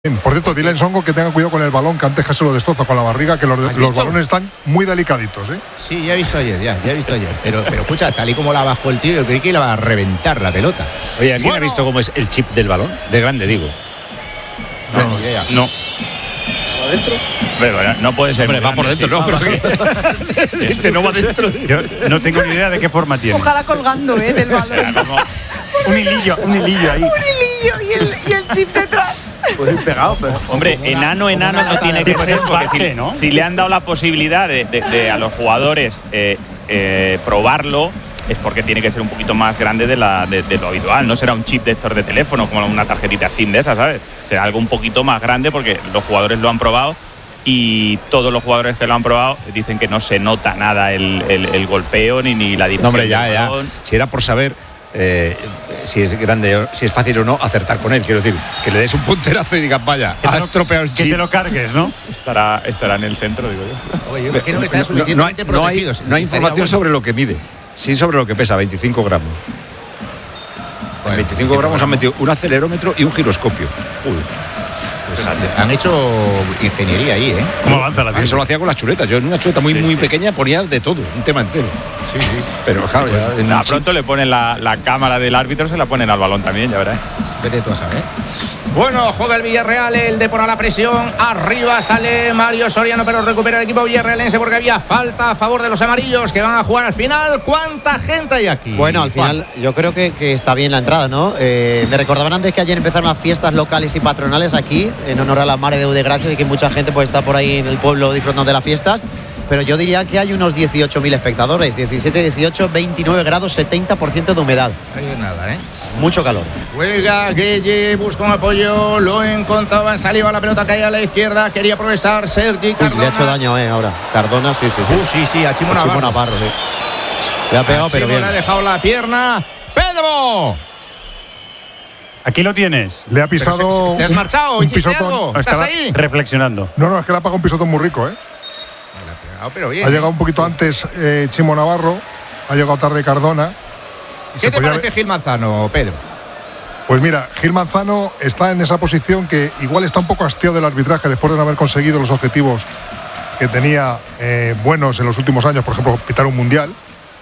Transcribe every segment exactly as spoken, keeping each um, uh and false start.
Por cierto, dile a Ensongo que tenga cuidado con el balón, que antes casi lo destroza con la barriga, que los, los balones están muy delicaditos, ¿eh? Sí, ya he visto ayer, ya, ya he visto ayer. Pero, pero escucha, tal y como la bajó el tío, yo creí que iba a reventar la pelota. Oye, ¿alguien bueno. ha visto cómo es el chip del balón? De grande, digo. No, no, idea. No. ¿Va adentro? Pero no puede ser. Hombre, va por dentro, no, pero que dice, no va dentro. Yo no tengo ni idea de qué forma tiene. Ojalá colgando, ¿eh? Del balón. Un hilillo, un hilillo ahí. Un hilillo y el, y el chip detrás. Pues ir pegado, pero. Hombre, enano, enano no tiene que ser, porque si, ¿no? si le han dado la posibilidad de, de, de a los jugadores eh, eh, probarlo, es porque tiene que ser un poquito más grande de, la, de, de lo habitual. No será un chip de estos de teléfono, como una tarjetita SIM de esas, ¿sabes? Será algo un poquito más grande porque los jugadores lo han probado y todos los jugadores que lo han probado dicen que no se nota nada el, el, el golpeo ni, ni la dirección. No, hombre, ya, del ya. balón. Si era por saber eh, si es grande, si es fácil o no acertar con él, quiero decir, que le des un punterazo y digas, vaya, Que ha te lo- estropeado el Que chip. te lo cargues, ¿no? Estará, estará en el centro, digo yo. Oye, yo imagino que están No, no, no hay, suficientemente no hay- protegidos. no hay Estaría información bueno. sobre lo que mide, sí sobre lo que pesa, veinticinco gramos. En Bueno, veinticinco gramos han metido un acelerómetro y un giroscopio. Uy. Pues, han hecho ingeniería ahí, ¿eh? ¿Cómo avanza la Eso lo tienda? hacía con las chuletas. Yo en una chuleta muy, Sí, muy sí. pequeña ponía de todo, un tema entero. Sí, sí. Pero claro, ya en A un chip- pronto le ponen la, la cámara del árbitro, se la ponen al balón también, ya verás. Vete tú a saber. Bueno, juega el Villarreal, el Depor a la presión. Arriba sale Mario Soriano, pero recupera el equipo villarrealense porque había falta a favor de los amarillos que van a jugar al final. ¿Cuánta gente hay aquí? Bueno, al final yo creo que, que está bien la entrada, ¿no? Eh, me recordaban antes que ayer empezaron las fiestas locales y patronales aquí, en honor a la Mare de de Gracias, y que mucha gente pues está por ahí en el pueblo disfrutando de las fiestas. Pero yo diría que hay unos dieciocho mil espectadores, diecisiete, dieciocho, veintinueve grados, setenta por ciento de humedad. Ahí es nada, ¿eh? Mucho calor. Juega Gueye, busca un apoyo, lo encontraba en saliva, la pelota caía a la izquierda, quería progresar Sergi Uy, Cardona. le ha hecho daño, ¿eh? Ahora. Cardona, sí, sí, sí. Uh, sí, sí, a Chimo A Chimo Navarro. Navarro, sí. Le ha pegado, A pero Chimo bien. le ha dejado la pierna. ¡Pedro! Aquí lo tienes. Le ha pisado. ¿Te has un- marchado? un ¿Hiciste pisotón. algo? ¿Estás Estaba ahí? reflexionando. No, no, es que le ha pagado un pisotón muy rico, ¿eh? Le ha pegado, pero bien. Ha llegado un poquito antes eh, Chimo Navarro, ha llegado tarde Cardona. y ¿Qué se te podía parece haber- Gil Manzano, Pedro? Pues mira, Gil Manzano está en esa posición que igual está un poco hastiado del arbitraje después de no haber conseguido los objetivos que tenía eh, buenos en los últimos años, por ejemplo, pitar un mundial.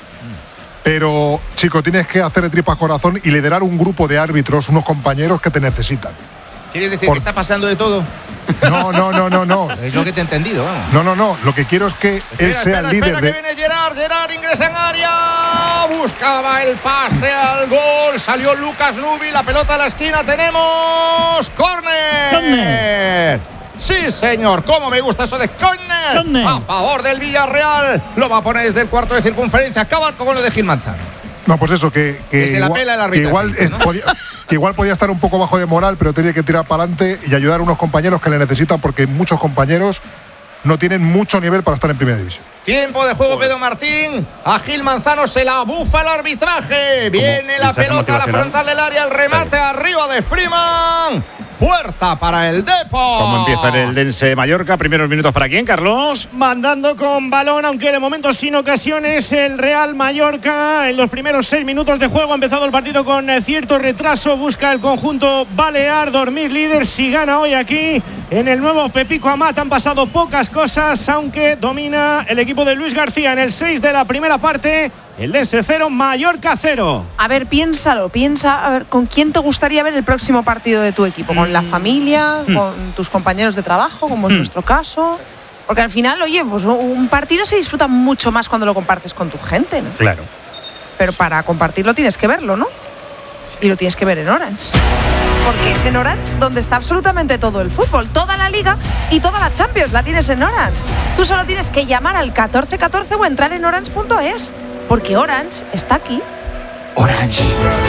Pero, chico, tienes que hacer de tripas corazón y liderar un grupo de árbitros, unos compañeros que te necesitan. ¿Quieres decir Por- que está pasando de todo? No, no, no, no, no. Es lo que te he entendido, vamos. No, no, no. Lo que quiero es que él Espera, sea espera, el líder espera, de. que viene Gerard, Gerard ingresa en área, buscaba el pase al gol, salió Lucas Nubi, la pelota a la esquina, tenemos córner. ¡Córner! Sí, señor, cómo me gusta eso de córner, ¡Córner! a favor del Villarreal, lo va a poner desde el cuarto de circunferencia, acaba con lo de Gil Manzano. No, pues eso, que, que, Que se la igual, pela el que, arbitraje, igual es- ¿no? podía, que igual podía estar un poco bajo de moral, pero tenía que tirar para adelante y ayudar a unos compañeros que le necesitan, porque muchos compañeros no tienen mucho nivel para estar en primera división. Tiempo de juego, Pedro Martín. A Gil Manzano se la bufa el arbitraje. Viene la mensaje pelota a la motivacional. frontal del área. El remate arriba de Freeman. Puerta para el Depor. ¿Cómo empieza el Eldense Mallorca? Primeros minutos para quién, Carlos. Mandando con balón, aunque de momento sin ocasiones, el Real Mallorca. En los primeros seis minutos de juego ha empezado el partido con eh, cierto retraso. Busca el conjunto balear, dormir líder. Si gana hoy aquí en el nuevo Pepico Amat, han pasado pocas cosas, aunque domina el equipo de Luis García en el seis de la primera parte. El Eldense cero, Mallorca cero. A ver, piénsalo, piensa, a ver, ¿con quién te gustaría ver el próximo partido de tu equipo? ¿Con la familia? ¿Con tus compañeros de trabajo? Como es nuestro caso. Porque al final, oye, pues un partido se disfruta mucho más cuando lo compartes con tu gente, ¿no? Claro. Pero para compartirlo tienes que verlo, ¿no? Y lo tienes que ver en Orange. Porque es en Orange donde está absolutamente todo el fútbol, toda la Liga y toda la Champions la tienes en Orange. Tú solo tienes que llamar al catorce catorce o entrar en orange punto es, porque Orange está aquí. Orange.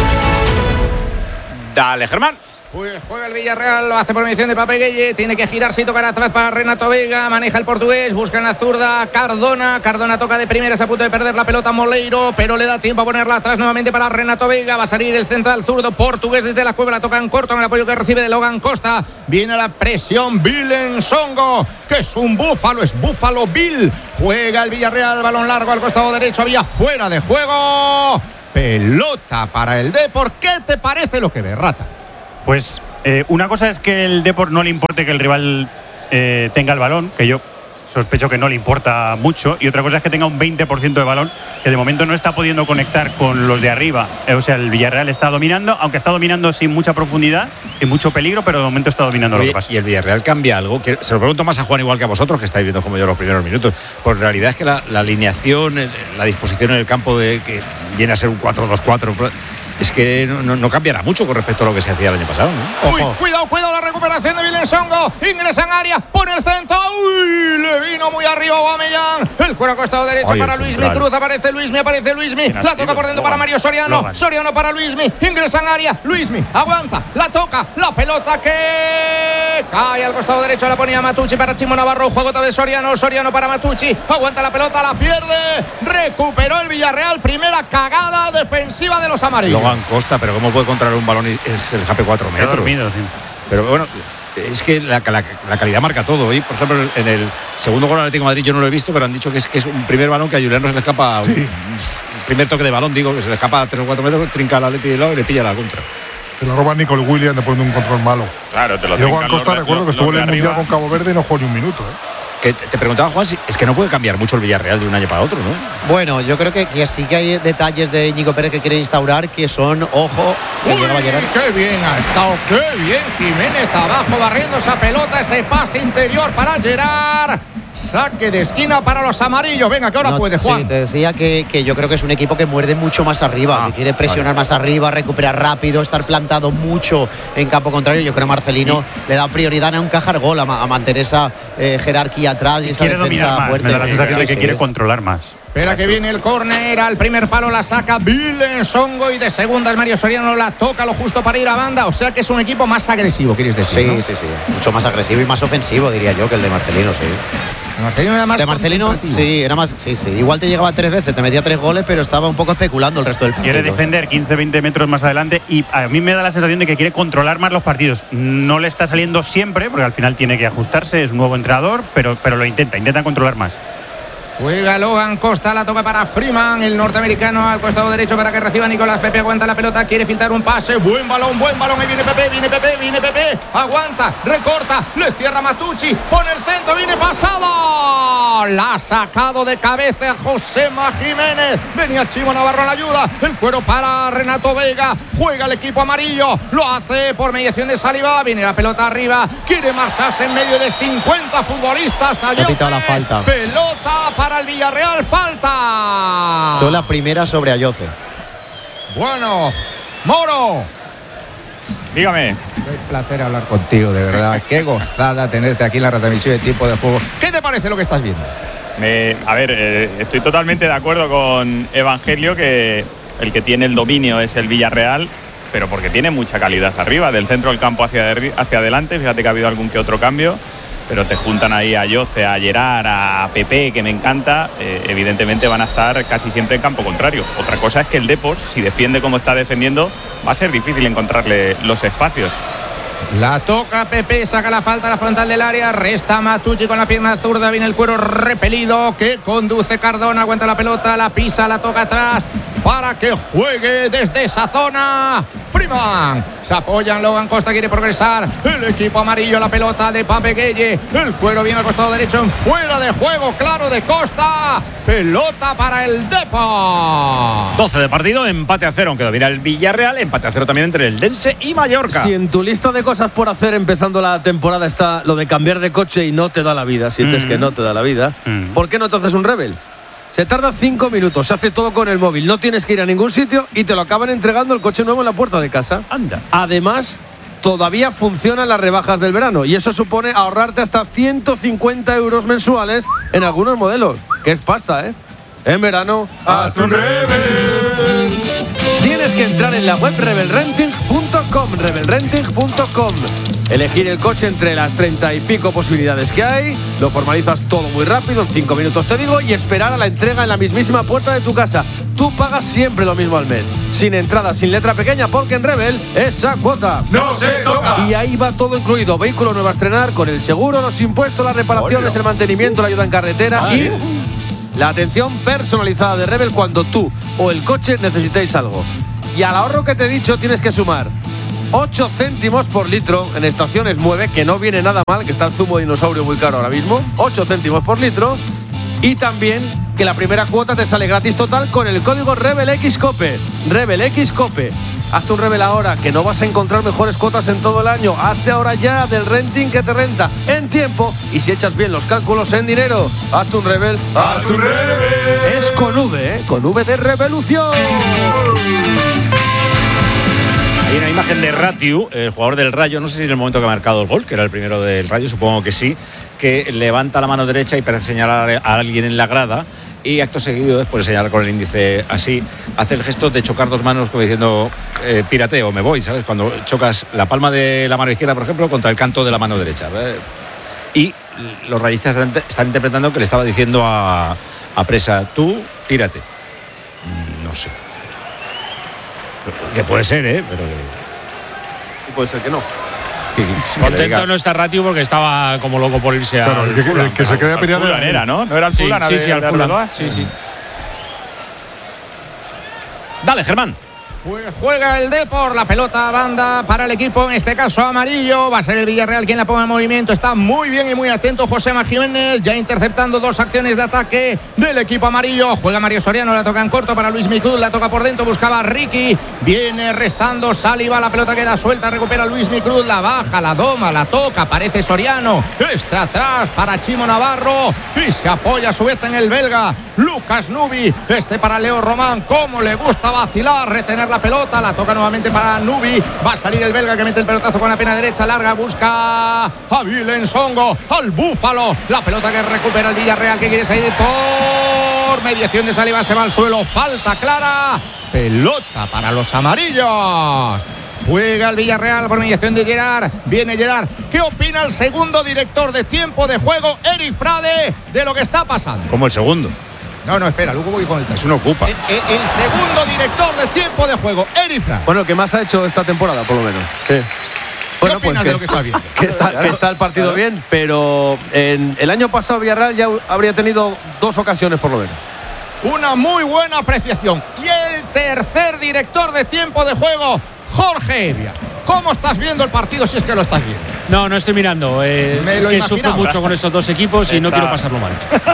Dale, Germán. Pues juega el Villarreal, lo hace por mediación de Pape Gueye, tiene que girarse y tocar atrás para Renato Vega, maneja el portugués, busca en la zurda Cardona, Cardona toca de primeras a punto de perder la pelota Moleiro, pero le da tiempo a ponerla atrás nuevamente para Renato Vega, va a salir el central zurdo portugués desde la cueva, la toca en corto en el apoyo que recibe de Logan Costa, viene la presión Bill Nsongo, que es un búfalo, es Búfalo Bill, juega el Villarreal, balón largo al costado derecho, había fuera de juego, pelota para el Depor. ¿Qué te parece lo que ve, Rata? Pues Eh, una cosa es que el Depor no le importe que el rival eh, tenga el balón, que yo sospecho que no le importa mucho, y otra cosa es que tenga un veinte por ciento de balón, que de momento no está pudiendo conectar con los de arriba. Eh, o sea, el Villarreal está dominando, aunque está dominando sin mucha profundidad, sin mucho peligro, pero de momento está dominando. Oye, lo que pasa. Y el Villarreal cambia algo, que se lo pregunto más a Juan igual que a vosotros, que estáis viendo como yo los primeros minutos. Por realidad es que la, la alineación, la disposición en el campo de que viene a ser un cuatro dos cuatro, es que no, no, no cambiará mucho con respecto a lo que se hacía el año pasado, ¿no? Uy, cuidado, cuidado la recuperación de Vilensongo. Ingresa en área, pone el centro. Uy, le vino muy arriba Aubameyang. El cuero costado derecho. Ay, para Luismi. Claro. Cruz, aparece Luismi, aparece Luismi. La toca por dentro para Mario Soriano. Logan. Soriano para Luismi. Ingresa en área. Luismi aguanta, la toca, la pelota que cae al costado derecho. La ponía Matucci para Chimo Navarro. Juego otra vez Soriano. Soriano para Matucci. Aguanta la pelota, la pierde. Recuperó el Villarreal. Primera cagada defensiva de los amarillos. Logan Costa, pero ¿cómo puede controlar un balón y es el J P cuatro metros? Dormido, sí. Pero bueno, es que la, la, la calidad marca todo. Y por ejemplo, en el segundo gol del Atlético de Madrid yo no lo he visto, pero han dicho que es, que es un primer balón que a Julián no se le escapa. Sí. Un, un primer toque de balón, digo, que se le escapa a tres o cuatro metros, trinca al Atlético y le pilla la contra. Se lo roba Nicole Williams después de un control malo. Claro, te lo y luego Costa, recuerdo que estuvo en el Mundial con Cabo Verde y no jugó ni un minuto, ¿eh? Que te preguntaba, Juan, si es que no puede cambiar mucho el Villarreal de un año para otro, ¿no? Bueno, yo creo que, que sí que hay detalles de Íñigo Pérez que quiere instaurar que son, ojo, que Uy, qué bien ha estado, qué bien Jiménez abajo barriendo esa pelota, ese pase interior para Gerard. Saque de esquina para los amarillos. Venga, que ahora no, puede, Juan. Sí, te decía que, que yo creo que es un equipo que muerde mucho más arriba, ah, que quiere presionar vale. más arriba, recuperar rápido, estar plantado mucho en campo contrario. Yo creo que Marcelino sí. le da prioridad a encajar gol, a, a mantener esa eh, jerarquía atrás y, y esa quiere defensa más, fuerte. Me da la sensación sí, de que sí. quiere controlar más. Espera que viene el córner, al primer palo la saca Vilensongo y de segundas Mario Soriano la toca lo justo para ir a banda, o sea que es un equipo más agresivo, ¿quieres decir? Sí, ¿no? sí, sí, mucho más agresivo y más ofensivo, diría yo, que el de Marcelino, sí. De Marcelino era más de Marcelino, sí, era más, sí, sí. Igual te llegaba tres veces, te metía tres goles, pero estaba un poco especulando el resto del partido. Quiere defender quince veinte metros más adelante y a mí me da la sensación de que quiere controlar más los partidos. No le está saliendo siempre, porque al final tiene que ajustarse, es un nuevo entrenador, pero, pero lo intenta, intenta controlar más. Juega Logan Costa, la toca para Freeman, el norteamericano al costado derecho para que reciba Nicolás Pepe, aguanta la pelota, quiere filtrar un pase, buen balón, buen balón, ahí viene Pepe, viene Pepe, viene Pepe, aguanta, recorta, le cierra Matucci, pone el centro, viene pasado, la ha sacado de cabeza Josema Jiménez, venía Chimo Navarro a la ayuda, el cuero para Renato Vega, juega el equipo amarillo, lo hace por mediación de Saliba, viene la pelota arriba, quiere marcharse en medio de cincuenta futbolistas, ha quitado la falta, pelota para el Villarreal, falta. Toda la primera sobre Ayoce. Bueno, Moro. Dígame. Qué placer hablar contigo, de verdad. Qué gozada tenerte aquí en la retransmisión de Tiempo de Juego. ¿Qué te parece lo que estás viendo? Me, a ver, eh, estoy totalmente de acuerdo con Evangelio que el que tiene el dominio es el Villarreal, pero porque tiene mucha calidad arriba, del centro del campo hacia, hacia adelante. Fíjate que ha habido algún que otro cambio. Pero te juntan ahí a Yoce, a Gerard, a Pepe, que me encanta, eh, evidentemente van a estar casi siempre en campo contrario. Otra cosa es que el Depor, si defiende como está defendiendo, va a ser difícil encontrarle los espacios. La toca Pepe, saca la falta a la frontal del área, resta Matucci con la pierna zurda, viene el cuero repelido que conduce Cardona, aguanta la pelota, la pisa, la toca atrás para que juegue desde esa zona Freeman. Se apoyan, Logan Costa quiere progresar, el equipo amarillo, la pelota de Pape Gueye, el cuero viene al costado derecho en fuera de juego, claro, de Costa, pelota para el Depor. doce de partido, empate a cero, aunque domina el Villarreal, empate a cero también entre el Dense y Mallorca. Si en tu lista de cosas por hacer empezando la temporada está lo de cambiar de coche y no te da la vida, sientes mm. que no te da la vida, mm. ¿por qué no te haces un Rebel? Se tarda cinco minutos, se hace todo con el móvil, no tienes que ir a ningún sitio y te lo acaban entregando el coche nuevo en la puerta de casa. Anda. Además, todavía funcionan las rebajas del verano y eso supone ahorrarte hasta ciento cincuenta euros mensuales en algunos modelos, que es pasta, ¿eh? En verano, ¡a tu Rebel! Tienes que entrar en la web rebel renting punto com, rebel renting punto com. Elegir el coche entre las treinta y pico posibilidades que hay, lo formalizas todo muy rápido, en cinco minutos te digo, y esperar a la entrega en la mismísima puerta de tu casa. Tú pagas siempre lo mismo al mes, sin entrada, sin letra pequeña, porque en Rebel esa cuota ¡no se toca! Y ahí va todo incluido, vehículo nuevo a estrenar, con el seguro, los impuestos, las reparaciones, el mantenimiento, la ayuda en carretera Ay. y la atención personalizada de Rebel cuando tú o el coche necesitéis algo. Y al ahorro que te he dicho tienes que sumar ocho céntimos por litro en estaciones Mueve, que no viene nada mal, que está el zumo de dinosaurio muy caro ahora mismo. ocho céntimos por litro. Y también que la primera cuota te sale gratis total con el código RebelXCope. RebelXCope. Hazte un Rebel ahora, que no vas a encontrar mejores cuotas en todo el año. Hazte ahora ya del renting que te renta en tiempo y si echas bien los cálculos en dinero. Hazte un Rebel. ¡Hazte un Rebel! Es con V, ¿eh? Con V de Revolución. Hay una imagen de Ratiu, el jugador del Rayo, no sé si en el momento que ha marcado el gol, que era el primero del Rayo, supongo que sí, que levanta la mano derecha y para señalar a alguien en la grada y acto seguido, después de señalar con el índice así, hace el gesto de chocar dos manos como diciendo eh, pirateo, me voy, ¿sabes? Cuando chocas la palma de la mano izquierda, por ejemplo, contra el canto de la mano derecha. ¿Verdad? Y los rayistas están, están interpretando que le estaba diciendo a, a Presa, tú, tírate. No sé. Que puede ser, ¿eh? Pero... Y puede ser que no. Que, que Contento no está Ratiu porque estaba como loco por irse claro, al el que, Fulham. el que se quería pelear Fulham era, ¿no? ¿No era el Sí, Fulham? sí, de- sí, al de Fulham. Arbeloa? Sí, sí. Dale, Germán. Pues juega el Depor, la pelota a banda para el equipo, en este caso amarillo. Va a ser el Villarreal quien la ponga en movimiento. Está muy bien y muy atento Josema Jiménez, ya interceptando dos acciones de ataque del equipo amarillo. Juega Mario Soriano, la toca en corto para Luis Micruz, la toca por dentro, buscaba a Ricky. Viene restando Saliba, la pelota queda suelta, recupera Luis Micruz, la baja, la doma, la toca, aparece Soriano. Está atrás para Chimo Navarro y se apoya a su vez en el belga Lucas Nubi. Este para Leo Román, como le gusta vacilar, retener la pelota, la toca nuevamente para Nubi, va a salir el belga que mete el pelotazo con la pierna derecha larga, busca a Vilensongo, al Búfalo, la pelota que recupera el Villarreal que quiere salir por mediación de Saliba, se va al suelo, falta clara, pelota para los amarillos. Juega el Villarreal por mediación de Gerard. Viene Gerard. ¿Qué opina el segundo director de tiempo de juego, Eri Frade, de lo que está pasando? Como el segundo. No, no, espera, luego voy con el Es un ocupa. El, el, el segundo director de tiempo de juego, Eri Frade. Bueno, el que más ha hecho esta temporada, por lo menos. Sí. ¿Qué Bueno, opinas pues de lo que estás viendo? Que está, que está el partido bien, pero en el año pasado Villarreal ya habría tenido dos ocasiones por lo menos. Una muy buena apreciación. Y el tercer director de tiempo de juego, Jorge Evia. ¿Cómo estás viendo el partido si es que lo estás viendo? No, no estoy mirando. Eh, Me es lo que imaginaba. sufro mucho con estos dos equipos y Está- no quiero pasarlo mal.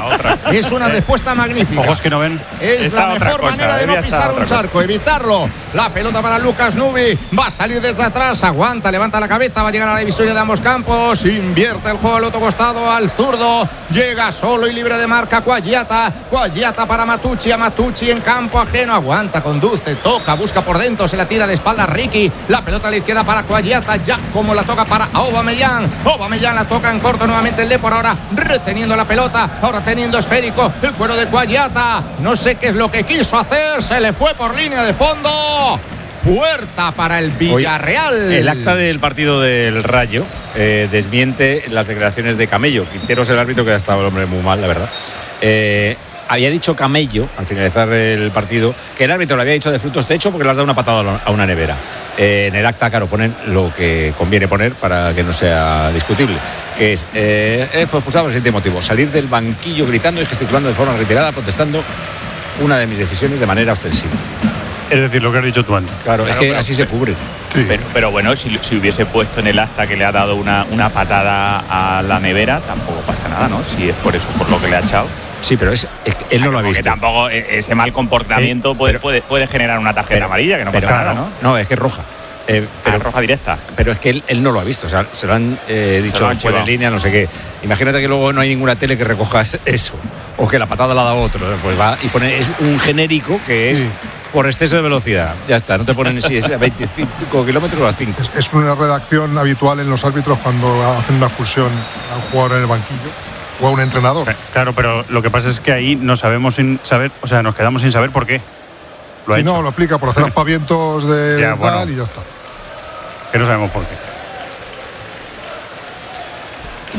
Es una respuesta magnífica. Ojos que no ven. Es Está la otra mejor cosa, manera de no debía estar pisar otra un cosa. charco, evitarlo. La pelota para Lucas Nubi, va a salir desde atrás, aguanta, levanta la cabeza, va a llegar a la divisoria de ambos campos, invierte el juego al otro costado, al zurdo, llega solo y libre de marca Cuagliata, Cuagliata para Matucci, a Matucci en campo ajeno, aguanta, conduce, toca, busca por dentro, se la tira de espalda a Ricky, la pelota a la izquierda para Cuagliata, ya como la toca para Aubameyang, Aubameyang la toca en corto nuevamente el Depor, ahora reteniendo la pelota, ahora teniendo esférico, el cuero de Cuagliata, no sé qué es lo que quiso hacer, se le fue por línea de fondo. Puerta para el Villarreal. Hoy, el acta del partido del Rayo eh, desmiente las declaraciones de Camello. Quintero es el árbitro, que ha estado el hombre muy mal, la verdad. Eh, había dicho Camello, al finalizar el partido, que el árbitro le había dicho de frutos techo porque le has dado una patada a una nevera. Eh, en el acta, claro, ponen lo que conviene poner para que no sea discutible, que es, eh, eh, fue expulsado por el siguiente motivo: salir del banquillo gritando y gesticulando de forma reiterada, protestando una de mis decisiones de manera ostensiva. Es decir, lo que has dicho tú antes. Claro, Claro, es que pero- así se cubre. Sí. Pero, pero bueno, si, si hubiese puesto en el acta que le ha dado una, una patada a la nevera, tampoco pasa nada, ¿no? Si es por eso, por lo que le ha echado. Sí, pero es, es que él no lo ha Porque visto. tampoco e- ese mal comportamiento Sí, puede, pero- puede, puede generar una tarjeta Pero- amarilla, que no pero pasa nada, ¿no? No, es que es roja. Eh, Pero pero, roja directa. pero es que él, él no lo ha visto, o sea, se lo han eh, dicho lo han fuera de chivado. línea, no sé qué. Imagínate que luego no hay ninguna tele que recoja eso, o que la patada la da otro, pues va y pone es un genérico que es Sí. por exceso de velocidad. Ya está, no te ponen si es a veinticinco kilómetros o a cinco. Es, es una redacción habitual en los árbitros cuando hacen una expulsión a un jugador en el banquillo o a un entrenador. Claro, pero lo que pasa es que ahí no sabemos sin saber, o sea, nos quedamos sin saber por qué. Lo ha Y hecho. no, lo explica por hacer aspavientos de Ya, tal bueno. y ya está. Que no sabemos por qué.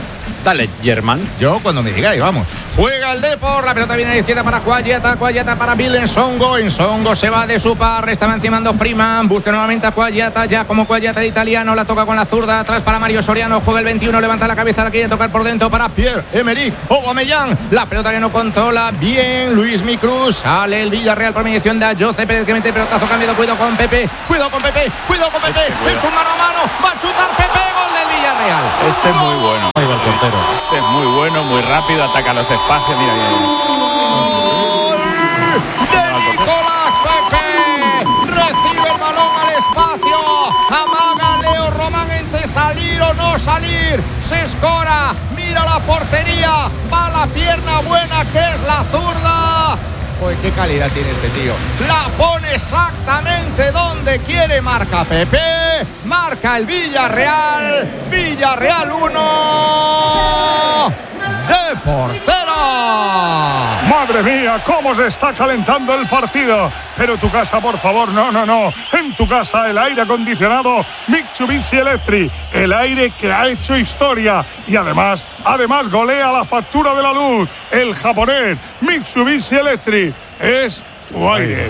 Dale, Germán. Yo cuando me digáis, vamos. Juega el Depor, la pelota viene a la izquierda para Cuayata, Cuayata para Bill Ensongo, Ensongo se va de su par, estaba encimando Freeman, busca nuevamente a Cuayata, ya como Cuayata el italiano, la toca con la zurda, atrás para Mario Soriano, juega el veintiuno, levanta la cabeza, la quiere tocar por dentro para Pierre-Emerick Aubameyang, la pelota que no controla bien Luis Micruz, sale el Villarreal por mediación de Ayoce Pérez que mete pelotazo, cambiado, cuidado con Pepe, cuidado con Pepe, cuidado con Pepe, es un mano a mano, va a chutar Pepe, gol del Villarreal. Este es muy bueno. Ahí va el portero. Este es muy bueno, muy rápido, ataca los espacios. Mira, mira, mira. De Nicolás Pepe, recibe el balón al espacio, amaga Leo Román entre salir o no salir, se escora, mira la portería, va la pierna buena que es la zurda. Joder, qué calidad tiene este tío. La pone exactamente donde quiere, marca Pepe, marca el Villarreal, Villarreal uno, Depor cero. Madre mía, cómo se está calentando el partido. Pero tu casa, por favor, no, no, no. En tu casa el aire acondicionado Mitsubishi Electric, el aire que ha hecho historia y además, además golea la factura de la luz. El japonés Mitsubishi Electric es tu aire.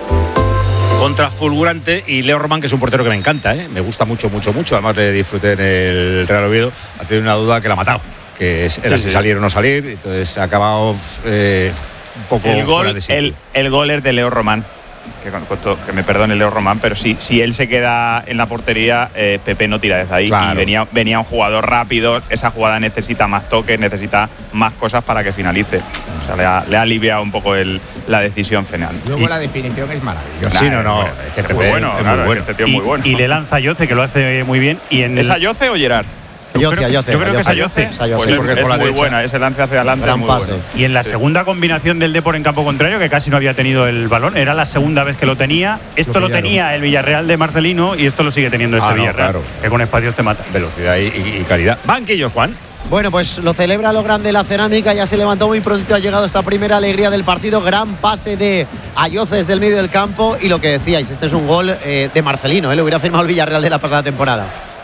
Contra fulgurante y Leo Román, que es un portero que me encanta, ¿eh? Me gusta mucho, mucho, mucho. Además le disfruté en el Real Oviedo. Ha tenido una duda que la ha matado, que era sí, si sí. salir o no salir. Entonces ha acabado eh, un poco el gol, fuera de sitio. El, el gol es de Leo Román. Que, que me perdone Leo Román, pero sí, si él se queda en la portería, eh, Pepe no tira desde ahí. Claro. Y venía, venía un jugador rápido, esa jugada necesita más toques, necesita más cosas para que finalice. O sea, le ha, le ha aliviado un poco el, la decisión final. Luego y, la definición es maravillosa. Sí, no, no, bueno, es que es Pepe muy bueno, es claro, muy bueno. Es que este tío y, es muy bueno. Y le lanza a Ayoce, que lo hace muy bien. Y en ¿Es el... Ayoce o Gerard? Yo creo, yo creo que es Ayoce. Pues es, porque es por la muy derecha. buena, ese lance hacia adelante Gran es muy pase. bueno. Y en la Sí. segunda combinación del Depor en campo contrario, que casi no había tenido el balón, era la segunda vez que lo tenía. Esto lo, lo tenía el Villarreal de Marcelino y esto lo sigue teniendo este ah, no, Villarreal, claro. que con espacios te mata. Velocidad y, y, y calidad. Banquillo, Juan. Bueno, pues lo celebra lo grande la Cerámica, ya se levantó muy pronto, ha llegado esta primera alegría del partido, gran pase de Ayoce desde el medio del campo y lo que decíais, este es un gol eh, de Marcelino, ¿eh? Lo hubiera firmado el Villarreal de la pasada temporada.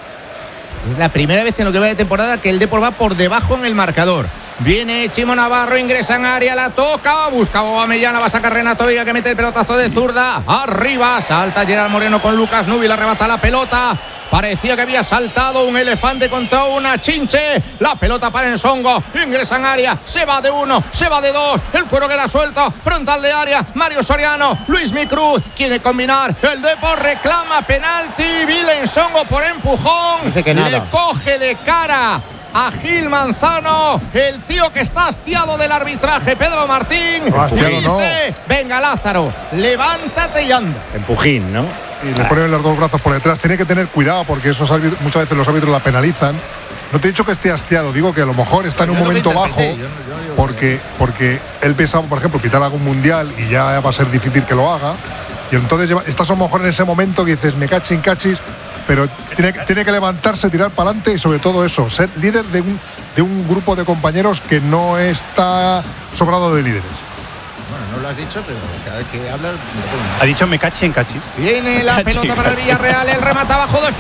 Es la primera vez en lo que va de temporada que el Depor va por debajo en el marcador. Viene Chimo Navarro, ingresa en área, la toca, busca Aubameyang, la va a sacar Renato Vega que mete el pelotazo de zurda, arriba, salta Gerard Moreno con Lucas Nubi, la arrebata la pelota. Parecía que había saltado un elefante contra una chinche. La pelota para Ensongo. Ingresa en área. Se va de uno. Se va de dos. El cuero queda suelto. Frontal de área. Mario Soriano. Luis Micruz. Quiere combinar. El Depor reclama penalti. Bill Ensongo por empujón. Dice que nada. Le coge de cara a Gil Manzano, el tío que está hastiado del arbitraje, Pedro Martín. No, hastiado, dice, no. venga Lázaro, levántate y anda. Empujín, ¿no? Y le ponen los dos brazos por detrás. Tiene que tener cuidado porque esos árbitros, muchas veces los árbitros la penalizan. No te he dicho que esté hastiado, digo que a lo mejor está en un momento bajo yo no, yo no porque, porque él pensaba, por ejemplo, pitar algún mundial y ya va a ser difícil que lo haga. Y entonces estás a lo mejor en ese momento que dices, me cachis, cachis, pero tiene, tiene que levantarse, tirar para adelante y sobre todo eso, ser líder de un, de un grupo de compañeros que no está sobrado de líderes. Bueno, no lo has dicho, pero cada vez que hablas me lo pongo. Ha dicho me cachi en cachis. Viene la pelota para el Villarreal, el remate abajo de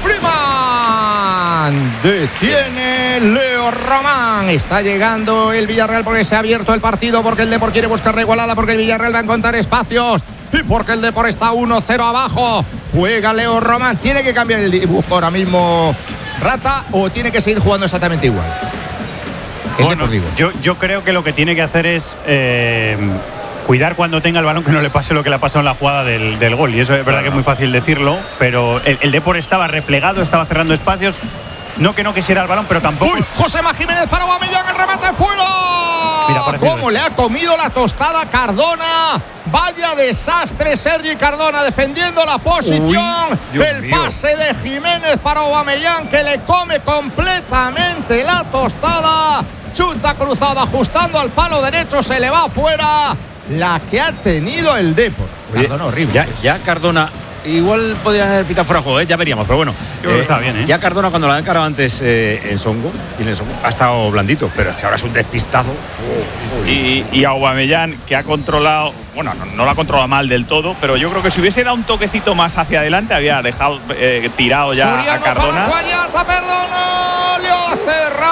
Freeman. Detiene Leo Román. Está llegando el Villarreal porque se ha abierto el partido, porque el Depor quiere buscar la igualada, porque el Villarreal va a encontrar espacios y porque el Depor está uno cero abajo. Juega Leo Román. Tiene que cambiar el dibujo ahora mismo Rata o tiene que seguir jugando exactamente igual. El bueno, Depor, digo. Yo, yo creo que lo que tiene que hacer es eh, cuidar cuando tenga el balón que no le pase lo que le ha pasado en la jugada del, del gol. Y eso es verdad que es muy fácil decirlo, pero el, el Depor estaba replegado, estaba cerrando espacios. No que no quisiera el balón, pero tampoco. ¡Uy! Josema Jiménez para Aubameyang, el remate fuera. Mira, cómo le ha comido la tostada Cardona. Vaya desastre Sergi Cardona defendiendo la posición. Uy, el mío. Pase de Jiménez para Aubameyang que le come completamente la tostada. Chuta cruzada ajustando al palo derecho, se le va afuera. La que ha tenido el Depor. Cardona horrible. Ya, ya Cardona. Igual podrían haber pitado fuera de juego, ¿eh? Ya veríamos, pero bueno. Yo creo eh, que está bien, ¿eh? Ya Cardona, cuando la han encarado antes eh, en Songo, y en el Songo, ha estado blandito, pero es que ahora es un despistado. Oh, oh, y, y Aubameyang, que ha controlado, bueno, no, no lo ha controlado mal del todo, pero yo creo que si hubiese dado un toquecito más hacia adelante, había dejado eh, tirado ya Suriano a Cardona. Para Cuayata, perdona, le ha cerrado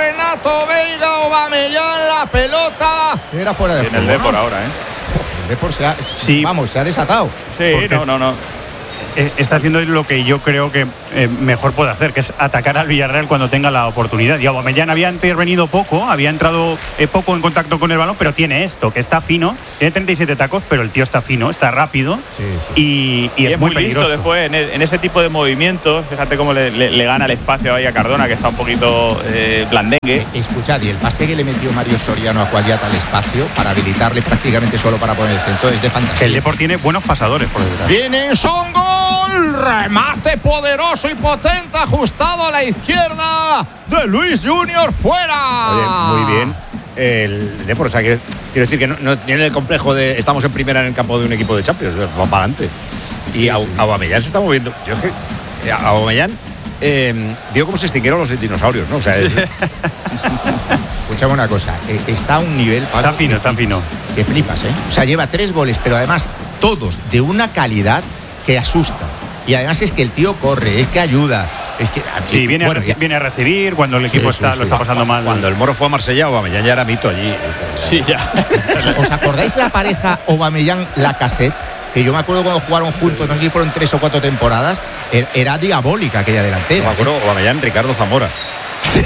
Renato Veiga, Aubameyang, la pelota. Era fuera de juego. En el Depor ¿no? ahora, ¿eh? El Depor se ha, sí. vamos, se ha desatado. Sí, no, no, no. Está haciendo lo que yo creo que eh, mejor puede hacer, que es atacar al Villarreal cuando tenga la oportunidad. Y Aubameyang había intervenido poco, había entrado eh, poco en contacto con el balón, pero tiene esto, que está fino, tiene treinta y siete tacos, pero el tío está fino, está rápido sí, sí. Y, y, y es, es muy, muy peligroso. Listo después, en, el, en ese tipo de movimientos, fíjate cómo le, le, le gana el espacio ahí a Cardona, que está un poquito eh, blandengue. Eh, escuchad, y el pase que le metió Mario Soriano a Cuagliata al espacio para habilitarle prácticamente solo para poner el centro es de fantasía. El Depor tiene buenos pasadores por detrás. Viene Son, gol, remate poderoso y potente, ajustado a la izquierda de Luis Junior, fuera. Oye, muy bien. El Depor, o sea, quiero, quiero decir que no, no tiene el complejo de estamos en primera en el campo de un equipo de Champions, va para adelante. Y sí, sí. Aubameyang se está moviendo. Yo es que Aubameyang eh, vio cómo se extinguieron los dinosaurios, ¿no? O sea, sí. es... Escuchame una cosa, eh, está a un nivel Pablo, está fino, está flipas, fino. Que flipas, ¿eh? O sea, lleva tres goles, pero además todos de una calidad que asusta. Y además es que el tío corre, es que ayuda. Es que, sí, viene, bueno, a, viene a recibir cuando el equipo sí, está, sí, lo sí. está pasando mal. Cuando el Moro fue a Marsella, Aubameyang ya era mito allí. Sí, ya. ¿Os acordáis la pareja Aubameyang-Lacazette? Que yo me acuerdo cuando jugaron juntos, sí. no sé si fueron tres o cuatro temporadas, era diabólica aquella delantera. No me acuerdo, Aubameyang, Ricardo Zamora. Sí.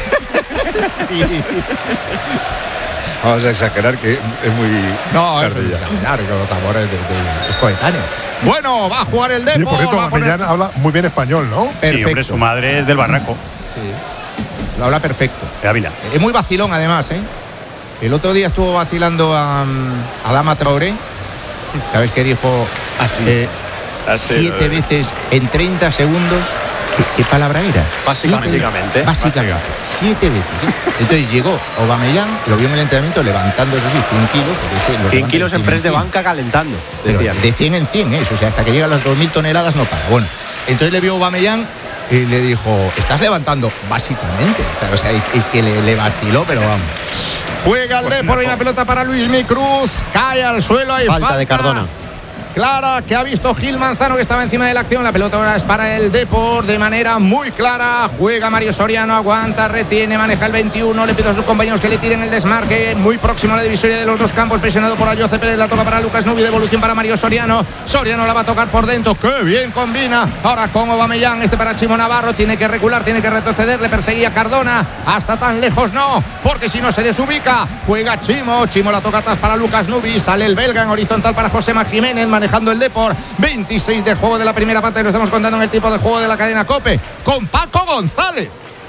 Vamos a exagerar que es muy... No, es exagerar, Ricardo Zamora es, de, de, es coetáneo. Bueno, va a jugar el Depor. Sí, por cierto, Aubameyang poner... habla muy bien español, ¿no? Perfecto. Sí, hombre, su madre es del Barraco. Sí, lo habla perfecto. De Ávila. Es muy vacilón, además, ¿eh? El otro día estuvo vacilando a, a Adama Traoré. ¿Sabes qué dijo? Así. Eh, Así siete no, veces en treinta segundos. ¿Qué, qué palabra era? Básicamente. Siete, básicamente. Siete veces. ¿eh? Entonces llegó Aubameyang, lo vio en el entrenamiento levantando esos cien kilos. Este cien kilos en press de banca calentando. Decían. De cien en cien, ¿eh? O sea, hasta que llega a las dos mil toneladas no para. Bueno, entonces le vio Aubameyang y le dijo, ¿estás levantando? Básicamente. Claro, o sea, es, es que le, le vaciló, pero vamos. Juega el Depor y una pelota para Luismi Cruz. Cae al suelo. Hay falta, falta de Cardona. Clara, que ha visto Gil Manzano, que estaba encima de la acción. La pelota ahora es para el Depor de manera muy clara. Juega Mario Soriano, aguanta, retiene, maneja el veintiuno. Le pide a sus compañeros que le tiren el desmarque. Muy próximo a la divisoria de los dos campos, presionado por Ayoce Pérez. La toca para Lucas Nubi, devolución para Mario Soriano. Soriano la va a tocar por dentro. ¡Qué bien combina! Ahora con Aubameyang, este para Chimo Navarro. Tiene que recular, tiene que retroceder. Le perseguía Cardona. Hasta tan lejos no, porque si no se desubica. Juega Chimo. Chimo la toca atrás para Lucas Nubi. Sale el belga en horizontal para Josema Jiménez, manejando el Depor. veintiséis de juego de la primera parte. Lo estamos contando en el tipo de juego de la cadena COPE con Paco González.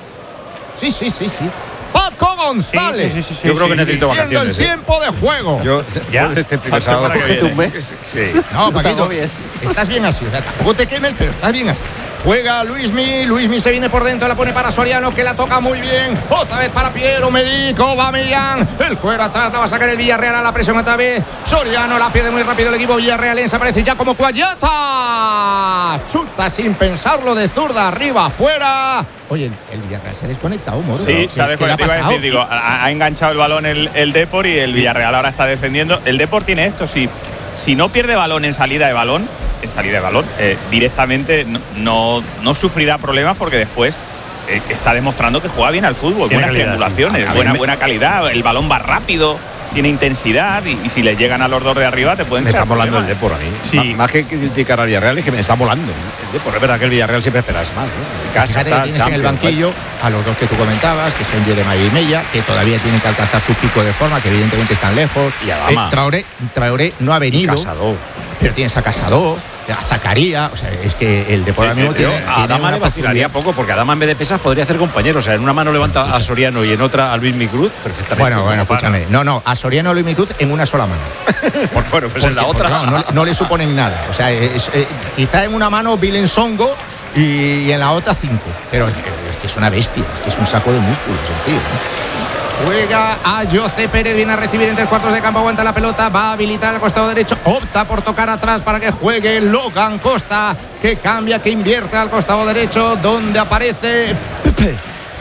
Sí, sí, sí, sí. Paco González. Sí, sí, sí, sí, Yo sí, creo que necesito vacaciones. Viendo el ¿eh? tiempo de juego. Yo, ya, de este primer sábado, cógete un mes. Sí. No, Paquito, estás bien así. O sea, tampoco te quemes, pero estás bien así. Juega Luismi, Luismi se viene por dentro, la pone para Soriano, que la toca muy bien. Otra vez para Piero Merico, Aubameyang. El cuero atrás, la va a sacar el Villarreal a la presión otra vez. Soriano la pierde muy rápido el equipo villarrealense, aparece ya como Cuagliata. Chuta sin pensarlo de zurda, arriba, afuera. Oye, el, el Villarreal se ha desconectado, Moro. Sí, sabes lo que iba a decir, digo, ha, ha enganchado el balón el, el Depor y el Villarreal ahora está defendiendo. El Depor tiene esto, si, si no pierde balón en salida de balón, en salida de balón, eh, directamente no, no, no sufrirá problemas porque después eh, está demostrando que juega bien al fútbol, buenas triangulaciones, sí. buena, buena calidad, el balón va rápido, tiene intensidad y, y si le llegan a los dos de arriba te pueden... Me está volando el Depor a mí. Sí. Más, más que criticar al Villarreal es que me está volando el Depor. Es verdad que el Villarreal siempre esperas más, ¿no? En casa, tal, tienes en el banquillo a los dos que tú comentabas, que son Jeremiah y Mella, que todavía tienen que alcanzar su pico de forma, que evidentemente están lejos. Y Adama. Eh, Traoré, Traoré no ha venido. Casado. Pero tienes a Casado, a Zakaria, o sea, es que el Depor amigo tiene, a tiene Adama le vacilaría poco, porque Adama en vez de pesas podría hacer compañeros, o sea, en una mano levanta a Soriano y en otra a Luismi Cruz, perfectamente. Bueno, bueno, escúchame, no, no, a Soriano y Luismi Cruz en una sola mano. Por, bueno, pues porque, en la otra no, no, no le suponen nada, o sea, es, es, quizá en una mano Vilen Songo y, y en la otra cinco, pero es, es que es una bestia, es que es un saco de músculos el tío, ¿no? Juega a José Pérez, viene a recibir en tres cuartos de campo, aguanta la pelota, va a habilitar al costado derecho, opta por tocar atrás para que juegue Logan Costa, que cambia, que invierte al costado derecho, donde aparece Pepe.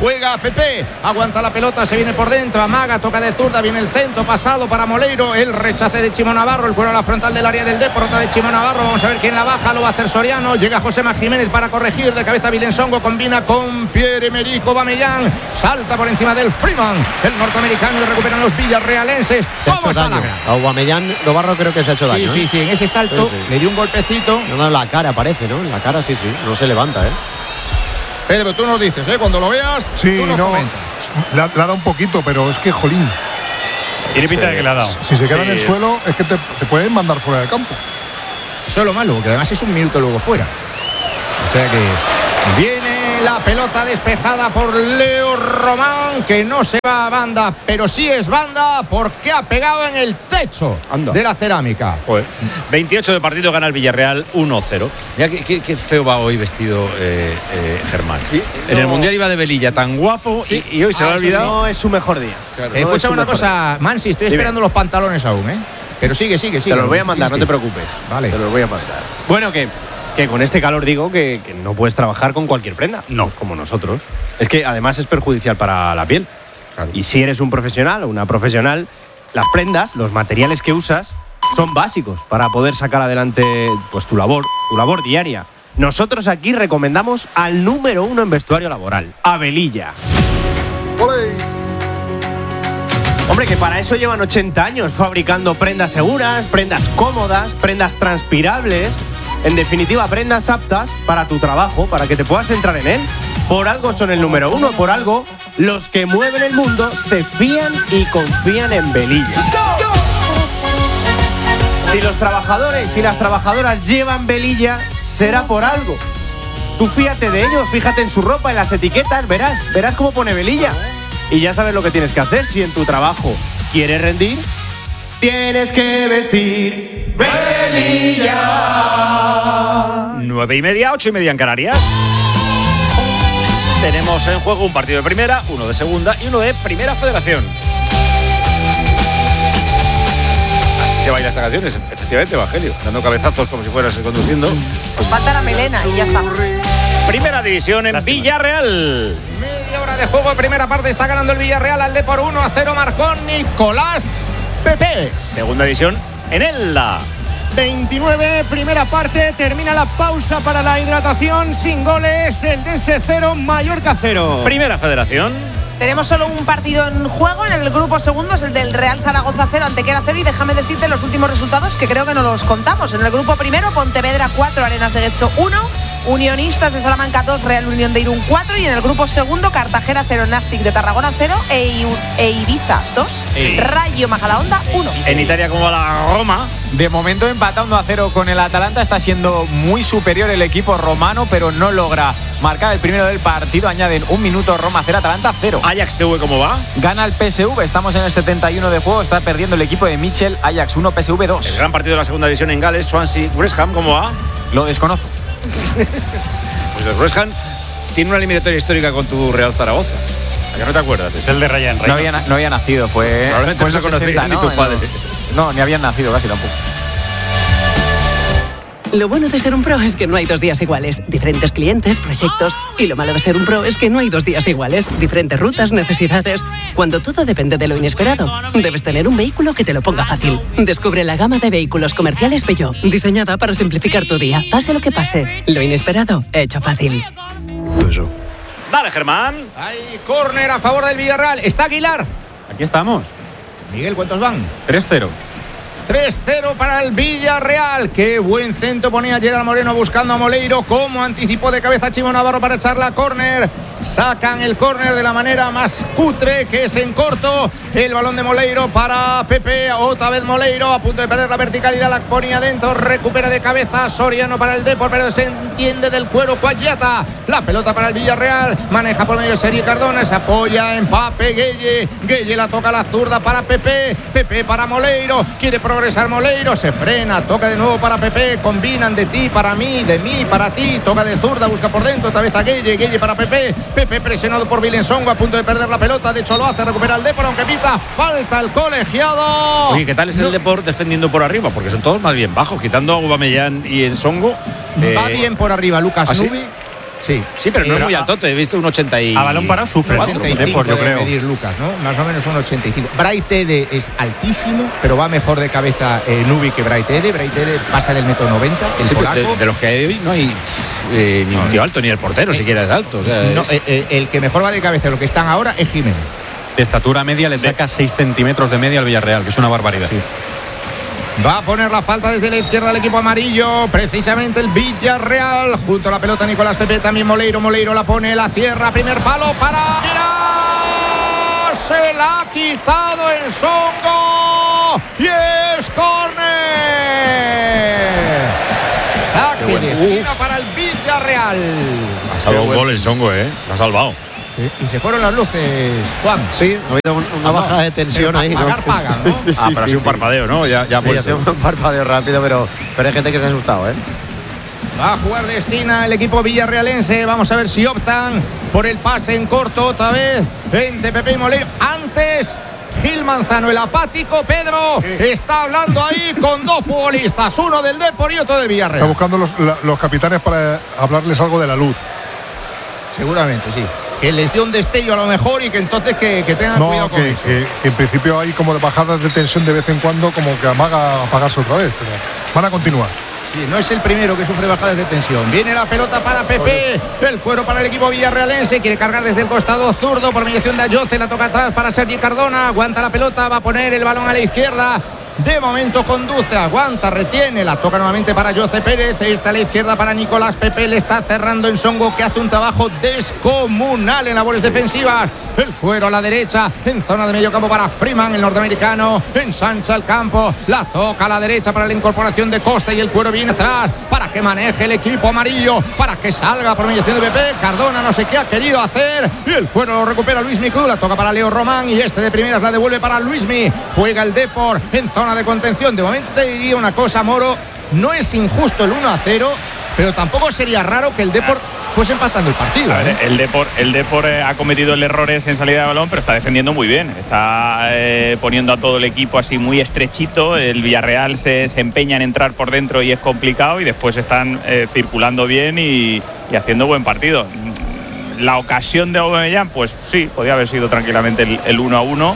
juega Pepe, aguanta la pelota, se viene por dentro, amaga, toca de zurda, viene el centro, pasado para Moleiro, el rechace de Chimo Navarro, el cuero a la frontal del área del Depor, otra vez Chimo Navarro, vamos a ver quién la baja, lo va a hacer Soriano, llega Josema Jiménez para corregir, de cabeza Vilensongo, combina con Pierre-Emerick Aubameyang, salta por encima del Freeman, el norteamericano, y recuperan los villarrealenses. Se ha hecho daño. A Aubameyang, Novarro creo que se ha hecho daño. Sí, sí, ¿eh? sí, en ese salto sí, sí. le dio un golpecito. No, no, la cara parece, ¿no? En la cara sí, sí, no se levanta, ¿eh? Pedro, tú nos dices, ¿eh? Cuando lo veas, Sí, tú nos no, comentas. le ha, le ha dado un poquito, pero es que, jolín, Tiene pinta de que le ha dado. si se queda Sí. en el suelo, es que te, te pueden mandar fuera del campo. Eso es lo malo, porque además es un minuto luego fuera. O sea que viene la pelota despejada por Leo Román, que no se va a banda, pero sí es banda porque ha pegado en el techo Anda. de la cerámica. Joder. veintiocho de partido, gana el Villarreal uno cero. Ya qué, qué, qué feo va hoy vestido eh, eh, Germán. Sí, en no. el Mundial iba de velilla, tan guapo, Sí. y, y hoy se Ah, lo ha eso olvidado. No es su mejor día. Claro. No es Escucha su una mejor cosa, Mansi, estoy Dime. esperando los pantalones aún, ¿eh? Pero sigue, sigue, sigue. Te los voy a mandar, no te Tienes que- preocupes. Vale. Te los voy a mandar. Bueno, que, que con este calor digo que, que no puedes trabajar con cualquier prenda. No. Pues como nosotros. Es que además es perjudicial para la piel. Claro. Y si eres un profesional o una profesional, las prendas, los materiales que usas, son básicos para poder sacar adelante pues, tu labor, tu labor diaria. Nosotros aquí recomendamos al número uno en vestuario laboral, Abelilla. Hombre, que para eso llevan ochenta años fabricando prendas seguras, prendas cómodas, prendas transpirables. En definitiva, prendas aptas para tu trabajo, para que te puedas centrar en él. Por algo son el número uno, por algo los que mueven el mundo se fían y confían en Velilla. Si los trabajadores y las trabajadoras llevan Velilla, será por algo. Tú fíjate de ellos, fíjate en su ropa, en las etiquetas, verás, verás cómo pone Velilla. Y ya sabes lo que tienes que hacer. Si en tu trabajo quieres rendir, tienes que vestir Velilla. Nueve y media, ocho y media en Canarias. Tenemos en juego un partido de primera, uno de segunda y uno de primera federación. Así se baila esta canción, es efectivamente, Evangelio. Dando cabezazos como si fueras conduciendo. Pues falta la melena y ya está. Primera división en Lástima. Villarreal. Media hora de juego, primera parte, está ganando el Villarreal al Depor uno a cero, marcó Nicolás Pepe. Segunda división en Elda. veintinueve, primera parte, termina la pausa para la hidratación, sin goles, el Dense cero, Mallorca cero. Primera federación. Tenemos solo un partido en juego en el grupo segundo, es el del Real Zaragoza cero, Antequera cero, y déjame decirte los últimos resultados que creo que no los contamos. En el grupo primero, Pontevedra cuatro, Arenas de Guecho uno, Unionistas de Salamanca dos, Real Unión de Irún cuatro, y en el grupo segundo, Cartagena cero, Nastic de Tarragona cero e, I- e Ibiza dos, Ey. Rayo Majadahonda uno. En Italia, como va la Roma. De momento empatando a cero con el Atalanta, está siendo muy superior el equipo romano, pero no logra marcar el primero del partido. Añaden un minuto, Roma cero, Atalanta cero. Ajax T V, ¿cómo va? Gana el P S V, estamos en el setenta y uno de juego, está perdiendo el equipo de Michel, Ajax uno, P S V El dos. gran partido de la segunda división en Gales, Swansea, West Ham, ¿cómo va? Lo desconozco. Pues el West Ham tiene una eliminatoria histórica con tu Real Zaragoza. ¿A que no te acuerdas? Es el de Ryan No Ryan. había, na- no había nacido, fue. Probablemente fue en no los se conocían sesenta, ni ¿no? tus En padres. los- No, ni habían nacido casi tampoco. Lo bueno de ser un pro es que no hay dos días iguales. Diferentes clientes, proyectos. Y lo malo de ser un pro es que no hay dos días iguales. Diferentes rutas, necesidades. Cuando todo depende de lo inesperado, debes tener un vehículo que te lo ponga fácil. Descubre la gama de vehículos comerciales Peugeot, diseñada para simplificar tu día. Pase lo que pase, lo inesperado, hecho fácil. Dale, Germán. Hay córner a favor del Villarreal. Está Aguilar. Aquí estamos. Miguel, ¿cuántos van? tres cero. tres cero para el Villarreal. Qué buen centro ponía Gerard Moreno buscando a Moleiro. Cómo anticipó de cabeza Chimo Navarro para echar la córner. Sacan el córner de la manera más cutre, que es en corto. El balón de Moleiro para Pepe. Otra vez Moleiro a punto de perder la verticalidad. La ponía dentro. Recupera de cabeza Soriano para el Depor, pero se entiende del cuero Cuayata. La pelota para el Villarreal. Maneja por medio de Sergi Cardona. Se apoya en Pape Gueye. Gueye la toca a la zurda para Pepe. Pepe para Moleiro. Quiere progresar Moleiro. Se frena. Toca de nuevo para Pepe. Combinan de ti para mí. De mí para ti. Toca de zurda. Busca por dentro. Otra vez a Gueye. Gueye para Pepe. Pepe presionado por Vilensongo, a punto de perder la pelota. De hecho lo hace, recupera el Depor, aunque pita falta el colegiado. Oye, ¿qué tal es el Depor defendiendo por arriba? Porque son todos más bien bajos, quitando a Aubameyang y Ensongo. Va eh, bien por arriba Lucas ¿ah, sí? Nubi. Sí, sí, pero no es muy alto. Te he visto un ochenta y... A balón parado sufre. ochenta y cinco yo creo. Medir Lucas, ¿no? Más o menos un ochenta y cinco. Braithwaite es altísimo, pero va mejor de cabeza eh, Nubi que Braithwaite. Braithwaite pasa del metro noventa, el sí, polaco. De, de los que hay hoy no hay eh, ni un tío alto, ni el portero eh, siquiera es alto. O sea, no, es... eh, eh, el que mejor va de cabeza de lo que están ahora es Jiménez. De estatura media le saca seis centímetros de media al Villarreal, que es una barbaridad. Sí. Va a poner la falta desde la izquierda el equipo amarillo, precisamente el Villarreal. Junto a la pelota Nicolás Pepe, también Moleiro. Moleiro la pone, la cierra, primer palo para tirar. Se la ha quitado en Songo y es córner. Saque de esquina para el Villarreal. Ha salvado un gol en Songo, ¿eh? Lo ha salvado. Sí. Y se fueron las luces, Juan. Sí, ha habido una no, baja de tensión ahí. Pagar, ¿no? paga, ¿no? Sí, sí, ah, pero sí, ha sido sí. un parpadeo, ¿no? Ya, ya sí, ha sido un parpadeo rápido, pero, pero hay gente que se ha asustado, ¿eh? Va a jugar de esquina el equipo villarrealense. Vamos a ver si optan por el pase en corto otra vez entre Pepe y Moleiro. Antes, Gil Manzano, el apático Pedro, sí. está hablando ahí con dos futbolistas, uno del Depor y otro del Villarreal. Está buscando los, la, los capitanes para hablarles algo de la luz. Seguramente, sí. Que les dio un destello a lo mejor y que entonces que, que tengan no, cuidado con que, eso. Que, que en principio hay como de bajadas de tensión de vez en cuando, como que amaga apagarse otra vez, pero van a continuar. Sí, no es el primero que sufre bajadas de tensión. Viene la pelota para Pepe, el cuero para el equipo villarrealense, quiere cargar desde el costado zurdo por mediación de Ayoce, la toca atrás para Sergi Cardona, aguanta la pelota, va a poner el balón a la izquierda. De momento conduce, aguanta, retiene, la toca nuevamente para José Pérez, está a la izquierda para Nicolás Pepe, le está cerrando en Songo, que hace un trabajo descomunal en labores defensivas. El cuero a la derecha, en zona de medio campo para Freeman, el norteamericano, ensancha el campo, la toca a la derecha para la incorporación de Costa y el cuero viene atrás para que maneje el equipo amarillo, para que salga por mediación de Pepe. Cardona no sé qué ha querido hacer y el cuero lo recupera Luismi Cruz, la toca para Leo Román y este de primeras la devuelve para Luismi. Juega el Depor en zona de contención. De momento te diría una cosa, Moro, no es injusto el uno a cero, pero tampoco sería raro que el Depor fuese empatando el partido. A ver, ¿eh? El Depor, el Depor eh, ha cometido errores en salida de balón, pero está defendiendo muy bien. Está eh, poniendo a todo el equipo así muy estrechito. El Villarreal se, se empeña en entrar por dentro y es complicado, y después están eh, circulando bien y, y haciendo buen partido. La ocasión de Aubameyang, pues sí, podía haber sido tranquilamente el, el uno a uno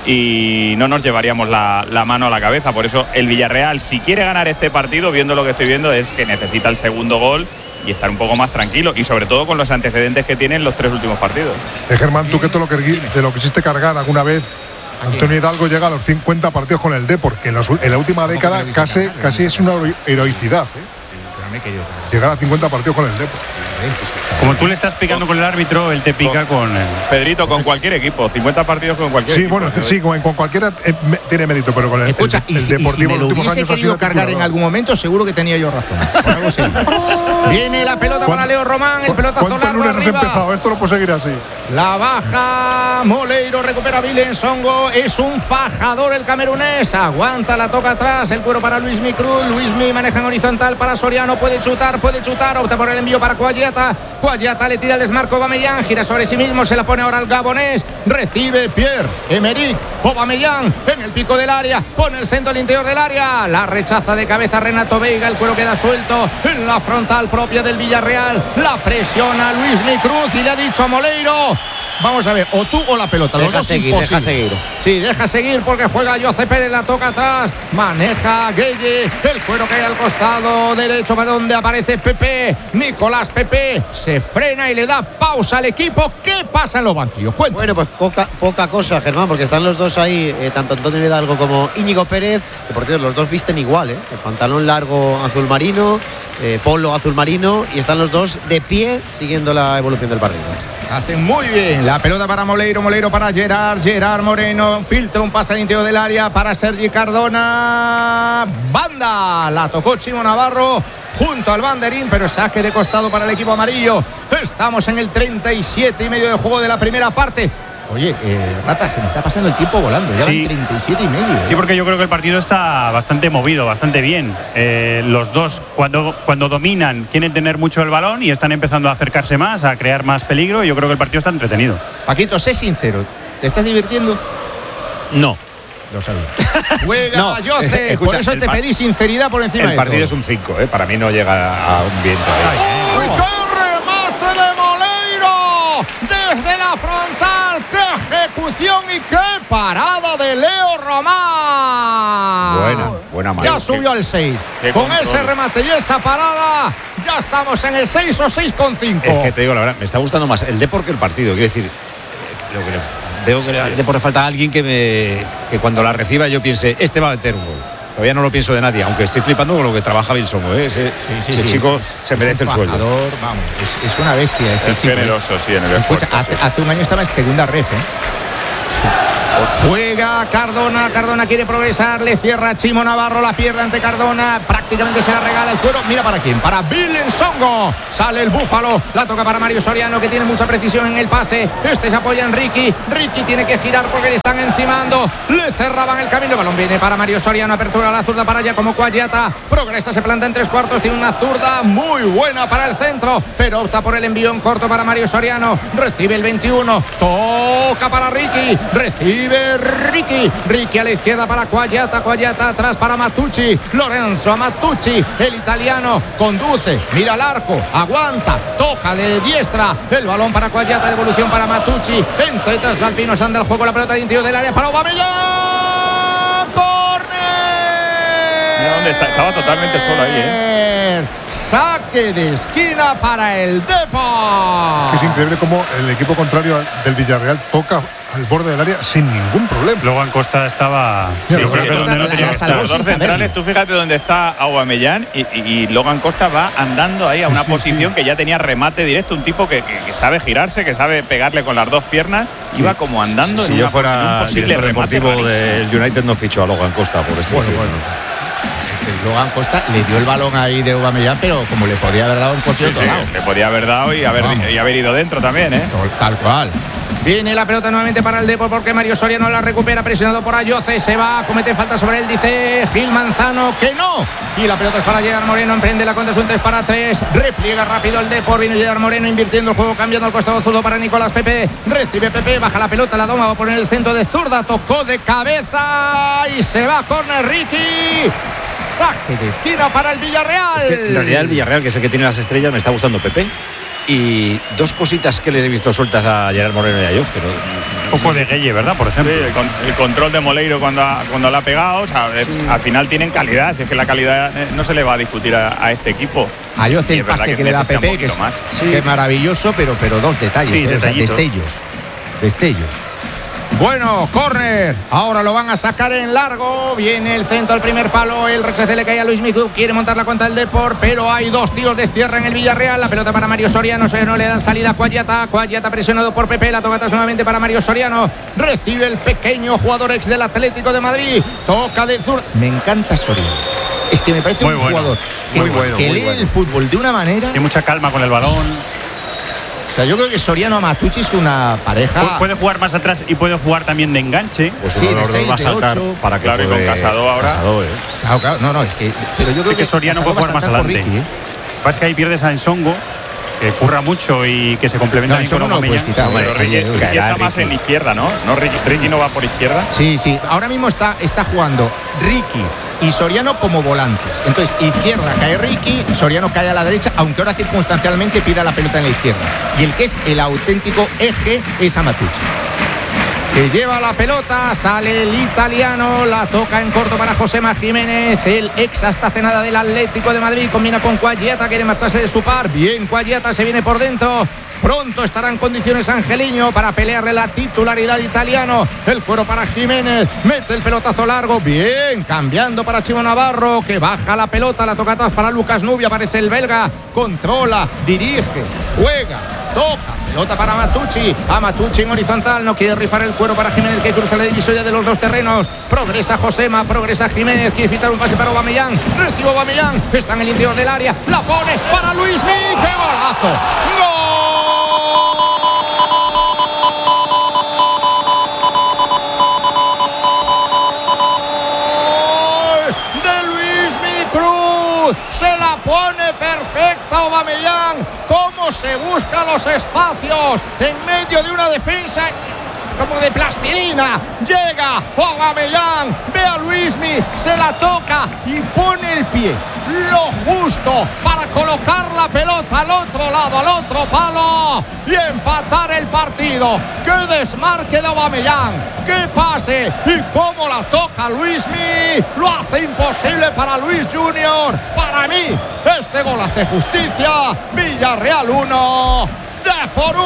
y no nos llevaríamos la, la mano a la cabeza. Por eso el Villarreal, si quiere ganar este partido, viendo lo que estoy viendo, es que necesita el segundo gol y estar un poco más tranquilo, y sobre todo con los antecedentes que tienen los tres últimos partidos. Eh, Germán, tú que te lo, que te lo quisiste cargar alguna vez, Antonio Hidalgo llega a los cincuenta partidos con el Depor, que en, los, en la última década casi, casi es una heroicidad, ¿eh? Llegar a cincuenta partidos con el Depor. Como tú le estás picando con el árbitro, él te pica con, con el... Pedrito, con cualquier equipo, cincuenta partidos con cualquier sí, equipo. Bueno, sí, con, con cualquiera eh, me, tiene mérito, pero con el, Escucha, el, y el si, Deportivo y si me lo hubiese querido cargar en algún momento, seguro que tenía yo razón. Por algo sí. Viene la pelota para Leo Román, el pelotazo largo lunes arriba. Has empezado? Esto no puede seguir así. La baja Moleiro, recupera Vilén Songo, es un fajador el camerunés, aguanta, la toca atrás, el cuero para Luismi Cruz, Luismi maneja en horizontal para Soriano, puede chutar, puede chutar, opta por el envío para Cuayata, Cuayata le tira el desmarco a Aubameyang, gira sobre sí mismo, se la pone ahora al gabonés, recibe Pierre-Emerick Aubameyang en el pico del área, pone el centro al interior del área, la rechaza de cabeza Renato Veiga, el cuero queda suelto en la frontal propia del Villarreal, la presiona Luismi Cruz y le ha dicho a Moleiro: vamos a ver, o tú o la pelota. Deja seguir, deja seguir. Sí, deja seguir porque juega José Pérez, la toca atrás, maneja Gueye, el cuero cae al costado derecho para donde aparece Pepe, Nicolás Pepe, se frena y le da pausa al equipo. ¿Qué pasa en los banquillos? Cuenta. Bueno, pues poca, poca cosa, Germán, porque están los dos ahí, eh, tanto Antonio Hidalgo como Íñigo Pérez, que por cierto los dos visten igual, ¿eh? El pantalón largo azul marino, eh, polo azul marino, y están los dos de pie siguiendo la evolución del partido. Hacen muy bien. La pelota para Moleiro, Moleiro para Gerard, Gerard Moreno, filtra un pase al interior del área para Sergi Cardona. Banda, la tocó Chimo Navarro junto al banderín, pero saque de costado para el equipo amarillo. Estamos en el treinta y siete y medio de juego de la primera parte. Oye, eh, Rata, se me está pasando el tiempo volando. Ya sí. van treinta y siete y medio. ¿eh? Sí, porque yo creo que el partido está bastante movido, bastante bien. Eh, los dos, cuando, cuando dominan, quieren tener mucho el balón y están empezando a acercarse más, a crear más peligro. Y yo creo que el partido está entretenido. Paquito, sé sincero, ¿te estás divirtiendo? No. Lo sabía. Juega no, Jose, escucha, por eso te par- pedí sinceridad por encima de El partido todo. es un cinco, ¿eh? Para mí no llega a un viento. ¿eh? ¡Uy, qué remate remate de Moleiro desde la frontal. ¡Qué ejecución y qué parada de Leo Román! Buena, buena mano. Ya subió al seis. Con ese remate y esa parada, ya estamos en el seis o seis coma cinco. Es que te digo la verdad, me está gustando más el Depor que el partido. Quiero decir, lo que le, veo que al Depor le falta alguien que, me, que cuando la reciba yo piense, este va a meter un gol. Todavía no lo pienso de nadie, aunque estoy flipando con lo que trabaja Wilson, ¿eh? Ese, sí, sí, ese sí, chico sí, se merece el sueldo. Vamos, es, es una bestia este es chico. generoso, sí, en el Escucha, esfuerzo, hace, sí. hace un año estaba en segunda ref, ¿eh? Juega Cardona, Cardona quiere progresar, le cierra Chimo Navarro, la pierde ante Cardona, prácticamente se la regala el cuero. Mira para quién, para Bill Nsongo. Sale el Búfalo, la toca para Mario Soriano, que tiene mucha precisión en el pase. Este se apoya en Ricky, Ricky tiene que girar porque le están encimando, le cerraban el camino. El balón viene para Mario Soriano, apertura a la zurda para allá como Cuagliata, progresa, se planta en tres cuartos, tiene una zurda muy buena para el centro, pero opta por el envío en corto para Mario Soriano. Recibe el veintiuno, toca para Ricky, recibe Ricky, Ricky a la izquierda para Cuagliata, Cuagliata atrás para Matucci, Lorenzo Matucci, el italiano conduce, mira al arco, aguanta, toca de diestra, el balón para Cuagliata, devolución para Matucci, entre tres alpinos anda el juego, la pelota de interior del área para Aubameyang, córner. Mira dónde está, estaba totalmente solo ahí, ¿eh? Saque de esquina para el Depor. Es increíble cómo el equipo contrario del Villarreal toca al borde del área sin ningún problema. Logan Costa estaba. Mira, yo creo sí, que donde no tenía que estar. Los dos centrales, tú fíjate dónde está Aubameyang y, y, y Logan Costa va andando ahí a una sí, posición sí. que ya tenía remate directo, un tipo que, que, que sabe girarse, que sabe pegarle con las dos piernas, sí. iba como andando. Sí, en si una, yo fuera un posible director deportivo rarísimo. del United no ficho a Logan Costa por este bueno, bueno. Logan Costa le dio el balón ahí de Aubameyang, pero como le podía haber dado en cualquier sí, otro sí, lado. Le podía haber dado y haber, y haber ido dentro también, ¿eh? Tal cual. Viene la pelota nuevamente para el Depor porque Mario Soriano la recupera, presionado por Ayoce, se va, comete falta sobre él, dice Gil Manzano que no. Y la pelota es para Gerard Moreno, emprende la cuenta, es un tres para tres, repliega rápido el Depor, viene Gerard Moreno invirtiendo el juego, cambiando al costado zurdo para Nicolás Pepe, recibe Pepe, baja la pelota, la doma, va a poner el centro de zurda, tocó de cabeza y se va a córner Ricky. Saque de esquina para el Villarreal. Es que en realidad el Villarreal, que es el que tiene las estrellas, me está gustando Pepe. Y dos cositas que les he visto sueltas a Gerard Moreno y a Ayoce, ¿no? Un poco de Gueye, ¿verdad? Por ejemplo. Sí, el, con, el control de Moleiro cuando, ha, cuando la ha pegado, o sea, sí. al final tienen calidad, si es que la calidad no se le va a discutir a, a este equipo. Ayoce el pase que, que le da a Pepe, que es, sí. que es maravilloso, pero, pero dos detalles, sí, eh, o sea, destellos. Destellos. Bueno, córner, ahora lo van a sacar en largo, viene el centro al primer palo, el rechace le cae a Luis Micu, quiere montar la cuenta del Depor, pero hay dos tíos de cierre en el Villarreal, la pelota para Mario Soriano, Soriano le dan salida a Cuagliata, Cuagliata presionado por Pepe, la toca atrás nuevamente para Mario Soriano, recibe el pequeño jugador ex del Atlético de Madrid, toca de zurda, me encanta Soriano, es que me parece muy un bueno, jugador que, muy bueno, que muy lee bueno. el fútbol de una manera, tiene mucha calma con el balón. O sea, yo creo que Soriano a Matucci es una pareja. Puede jugar más atrás y puede jugar también de enganche. Pues sí, de seis, va a saltar de para que claro, y con Casado ahora. Casado, ¿eh? Claro, claro, no, no, es que. Pero yo creo es que, que Soriano puede jugar más adelante. Ricky, ¿eh? Pasa que ahí pierdes a Nsongo, que curra mucho y que se complementa no, bien con no Aubameyang. No quitar, pero Ricky, Ricky está Ricky. más en la izquierda, ¿no? ¿No? Ricky, Ricky no va por izquierda. Sí, sí. Ahora mismo está, está jugando Ricky y Soriano como volantes. Entonces, izquierda cae Ricky, Soriano cae a la derecha, aunque ahora circunstancialmente pida la pelota en la izquierda. Y el que es el auténtico eje es a Matucci, que lleva la pelota, sale el italiano, la toca en corto para Josema Jiménez, el ex hasta hace nada del Atlético de Madrid, combina con Cuagliata, quiere marcharse de su par, bien Cuagliata, se viene por dentro. Pronto estará en condiciones Angeliño para pelearle la titularidad italiano. El cuero para Jiménez. Mete el pelotazo largo. Bien. Cambiando para Chimo Navarro, que baja la pelota. La toca atrás para Lucas Nubia. Aparece el belga. Controla. Dirige. Juega. Toca. Pelota para Matucci. A Matucci en horizontal. No quiere rifar el cuero para Jiménez, que cruza la divisoria de los dos terrenos. Progresa Josema. Progresa Jiménez. Quiere filtrar un pase para Aubameyang. Recibe Aubameyang. Está en el interior del área. La pone para Luismi. ¡Qué golazo! ¡Gol! Se la pone perfecta Aubameyang. Cómo se busca los espacios en medio de una defensa como de plastilina. Llega Aubameyang, ve a Luismi, se la toca y pone el pie lo justo para colocar la pelota al otro lado, al otro palo y empatar el partido. ¡Qué desmarque de Aubameyang! ¡Qué pase! ¡Y cómo la toca Luismi! Lo hace imposible para Luis Junior. Para mí, este gol hace justicia. Villarreal uno, de por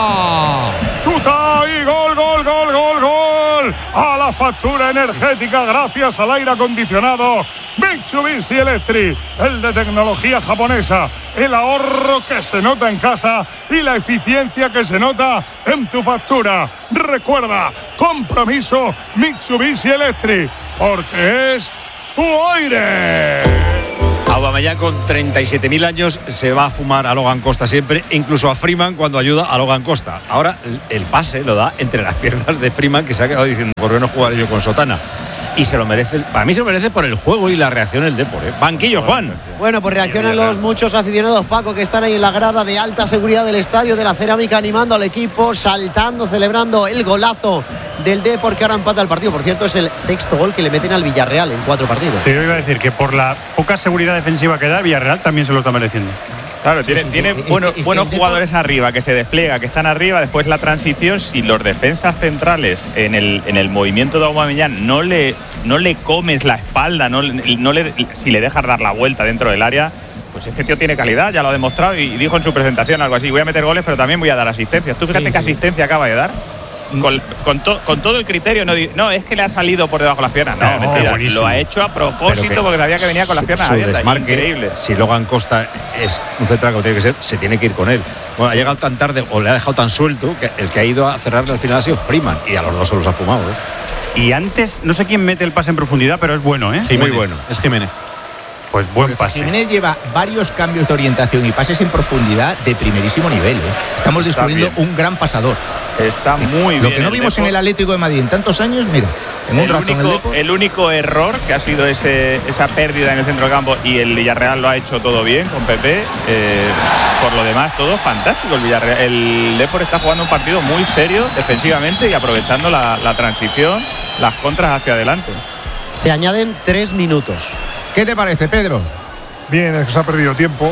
uno. Chuta y gol, gol, gol, gol, gol. A la factura energética gracias al aire acondicionado Mitsubishi Electric, el de tecnología japonesa, el ahorro que se nota en casa y la eficiencia que se nota en tu factura. Recuerda, compromiso Mitsubishi Electric, porque es tu aire. Aubameyang con treinta y siete mil años se va a fumar a Logan Costa siempre, incluso a Freeman cuando ayuda a Logan Costa. Ahora el pase lo da entre las piernas de Freeman, que se ha quedado diciendo ¿por qué no jugaré yo con Sotana? Y se lo merece, para mí se lo merece por el juego y la reacción del Depor, ¿eh? Banquillo, Juan. Bueno, pues reaccionan los muchos aficionados, Paco, que están ahí en la grada de alta seguridad del estadio de la Cerámica, animando al equipo, saltando, celebrando el golazo del Depor, que ahora empata el partido. Por cierto, es el sexto gol que le meten al Villarreal en cuatro partidos. Te iba a decir que por la poca seguridad defensiva que da, Villarreal también se lo está mereciendo. Claro, Sí, tiene, sí, sí. tiene Es que- bueno- es que buenos el jugadores arriba, que se despliega, que están arriba, después la transición. Si los defensas centrales en el, en el movimiento de Aubameyang no le, no le comes la espalda, no, no le, si le dejas dar la vuelta dentro del área, pues este tío tiene calidad, ya lo ha demostrado y dijo en su presentación algo así: voy a meter goles, pero también voy a dar asistencias. Tú fíjate Sí, qué sí. asistencia acaba de dar. Con, con, to, con todo el criterio, no, di- no es que le ha salido por debajo de las piernas, no, No, mentira, buenísimo. lo ha hecho a propósito Pero que porque sabía que venía con las su- piernas su abiertas. desmarque, Increíble. si Logan Costa es un central como tiene que ser, se tiene que ir con él. Bueno, ha llegado tan tarde o le ha dejado tan suelto que el que ha ido a cerrarle al final ha sido Freeman, y a los dos se los ha fumado, ¿eh? Y antes, no sé quién mete el pase en profundidad, pero es bueno, ¿eh? Muy bueno. Es Jiménez. Pues buen pase. Jiménez lleva varios cambios de orientación y pases en profundidad de primerísimo nivel, ¿eh? Estamos Está descubriendo bien. un gran pasador. Está muy bien. Lo que no el vimos en Depor. el Atlético de Madrid en tantos años, mira, en un el, rato en el único, Depor. el único error que ha sido ese, esa pérdida en el centro del campo, y el Villarreal lo ha hecho todo bien con Pepe. Eh, por lo demás, todo fantástico. El Villarreal, el Depor está jugando un partido muy serio defensivamente y aprovechando la, la transición, las contras hacia adelante. Se añaden tres minutos. ¿Qué te parece, Pedro? Bien, es que se ha perdido tiempo.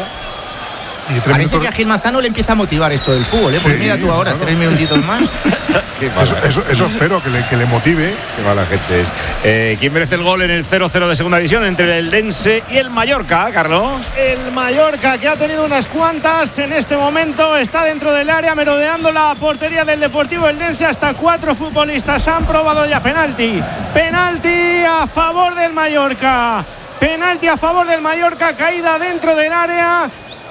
Y tres Parece minutos- que a Gil Manzano le empieza a motivar esto del fútbol, ¿eh? Porque Sí, mira tú ahora, claro. tres minutitos más. Eso, eso- eso espero que le, que le motive. Qué mala gente es. Eh, ¿Quién merece el gol en el cero cero de segunda división entre el Dense y el Mallorca, Carlos? El Mallorca, que ha tenido unas cuantas en este momento, está dentro del área merodeando la portería del Deportivo Eldense. Hasta cuatro futbolistas han probado ya penalti. Penalti a favor del Mallorca. Penalti a favor del Mallorca, caída dentro del área.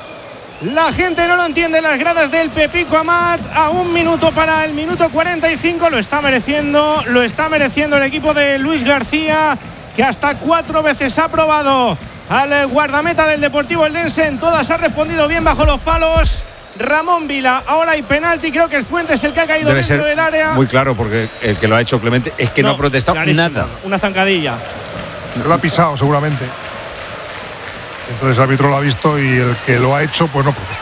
La gente no lo entiende, las gradas del Pepico Amat. A un minuto para el minuto cuarenta y cinco. Lo está mereciendo, lo está mereciendo el equipo de Luis García, que hasta cuatro veces ha probado al guardameta del Deportivo Eldense. En todas ha respondido bien bajo los palos Ramón Vila. Ahora hay penalti, creo que el Fuentes el que ha caído Debe dentro ser del área. muy claro, porque el que lo ha hecho Clemente es que no, ha protestado clarísimo, nada. Una zancadilla. Lo ha pisado seguramente. Entonces el árbitro lo ha visto y el que lo ha hecho, pues no protesta.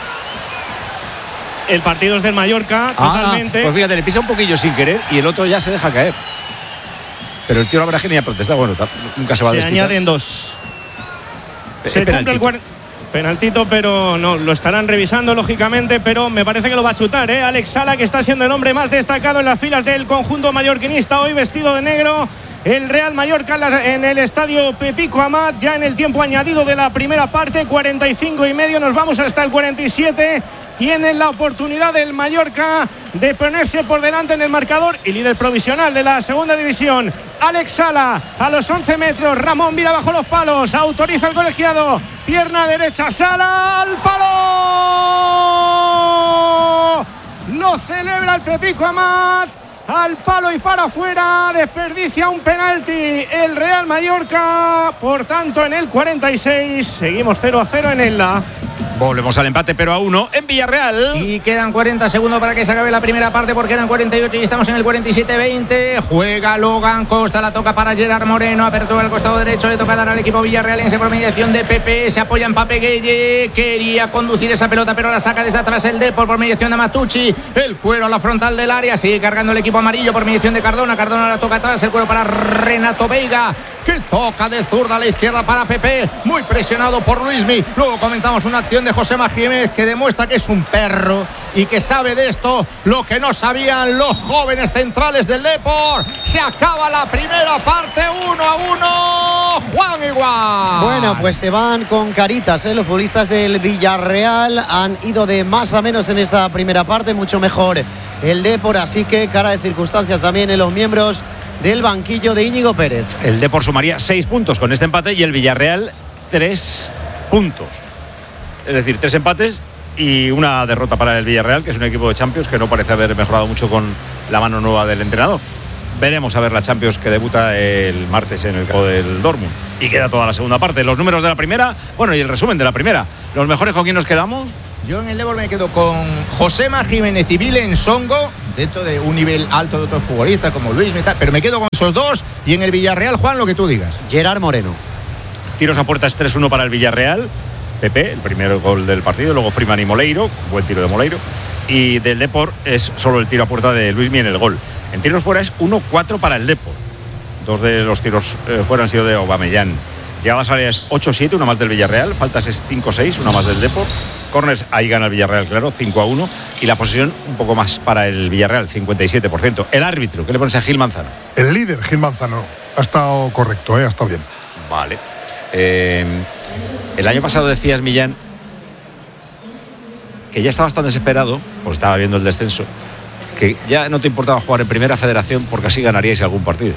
El partido es del Mallorca, Ah, totalmente. pues fíjate, le pisa un poquillo sin querer y el otro ya se deja caer. Pero el tío la verdad es que ni ha protestado. Bueno, ta- nunca se va a Se despistar. añaden dos. Es Se cumple penaltito. el cuar- penaltito, pero no, lo estarán revisando lógicamente, pero me parece que lo va a chutar, ¿eh? Alex Sala, que está siendo el hombre más destacado en las filas del conjunto mallorquinista, hoy vestido de negro. El Real Mallorca en el estadio Pepico Amat, ya en el tiempo añadido de la primera parte, cuarenta y cinco y medio, nos vamos hasta el cuarenta y siete. Tienen la oportunidad del Mallorca de ponerse por delante en el marcador, y líder provisional de la segunda división, Alex Sala, a los once metros. Ramón Vila bajo los palos, autoriza el colegiado, pierna derecha, Sala al palo. Lo celebra el Pepico Amat. Al palo y para afuera, desperdicia un penalti el Real Mallorca. Por tanto, en el cuarenta y seis seguimos cero a cero en el La. Volvemos al empate, pero a uno en Villarreal. Y quedan cuarenta segundos para que se acabe la primera parte, porque eran cuarenta y ocho y estamos en el cuarenta y siete veinte. Juega Logan Costa, la toca para Gerard Moreno, apertura al costado derecho, le toca dar al equipo villarrealense por mediación de Pepe. Se apoya en Pape Gueye, quería conducir esa pelota, pero la saca desde atrás el Depor por mediación de Matucci. El cuero a la frontal del área, sigue cargando el equipo amarillo por mediación de Cardona. Cardona la toca atrás, el cuero para Renato Veiga. que toca de zurda a la izquierda para Pepe, muy presionado por Luismi. Luego comentamos una acción de Josema Jiménez que demuestra que es un perro y que sabe de esto lo que no sabían los jóvenes centrales del Depor. Se acaba la primera parte, uno a uno, Juan Igual. Bueno, pues se van con caritas, ¿eh? Los futbolistas del Villarreal han ido de más a menos en esta primera parte, mucho mejor el Depor, así que cara de circunstancias también en los miembros del banquillo de Íñigo Pérez. El Depor sumaría seis puntos con este empate y el Villarreal tres puntos. Es decir, tres empates y una derrota para el Villarreal, que es un equipo de Champions que no parece haber mejorado mucho con la mano nueva del entrenador. Veremos a ver la Champions que debuta el martes en el campo del Dortmund. Y queda toda la segunda parte. Los números de la primera, bueno, y el resumen de la primera. ¿Los mejores con quién nos quedamos? Yo en el Depor me quedo con Josema Jiménez y Vilen Songo, dentro de un nivel alto de otros futbolistas como Luis Metal, pero me quedo con esos dos. Y en el Villarreal, Juan, lo que tú digas. Gerard Moreno. Tiros a puerta es tres uno para el Villarreal. Pepe, el primer gol del partido, luego Freeman y Moleiro, buen tiro de Moleiro. Y del Depor es solo el tiro a puerta de Luismi en el gol. En tiros fuera es uno cuatro para el Depor. Dos de los tiros eh, fuera han sido de Aubameyang. Llegadas áreas ocho siete, una más del Villarreal. Faltas es cinco seis, una más del Depor. Corners, ahí gana el Villarreal, claro, cinco a uno. Y la posesión un poco más para el Villarreal, cincuenta y siete por ciento. El árbitro, ¿qué le pones a Gil Manzano? El líder, Gil Manzano. Ha estado correcto, ¿eh? Ha estado bien. Vale. Eh, el año pasado decías, Millán, que ya estabas tan desesperado, porque estaba viendo el descenso, que ya no te importaba jugar en Primera Federación porque así ganaríais algún partido.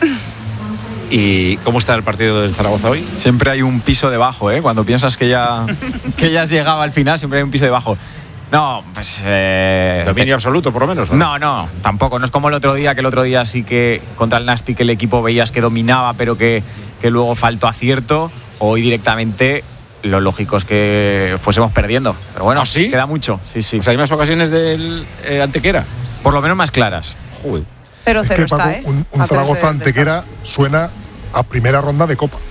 ¿Y cómo está el partido del Zaragoza hoy? Siempre hay un piso debajo, ¿eh? Cuando piensas que ya, que ya has llegado al final, siempre hay un piso debajo. No, pues... Eh, Dominio absoluto, por lo menos, ¿no? No, no, tampoco. No es como el otro día, que el otro día sí que contra el Nastic el equipo veías que dominaba, pero que, que luego faltó acierto. Hoy directamente lo lógico es que fuésemos perdiendo. Pero bueno, ¿Ah, sí? Queda mucho. Sí, sí. Pues hay más ocasiones del eh, Antequera. Por lo menos más claras. Joder. Pero cero es que, está, Paco, ¿eh? Un, un Zaragoza Antequera suena a primera ronda de Copa.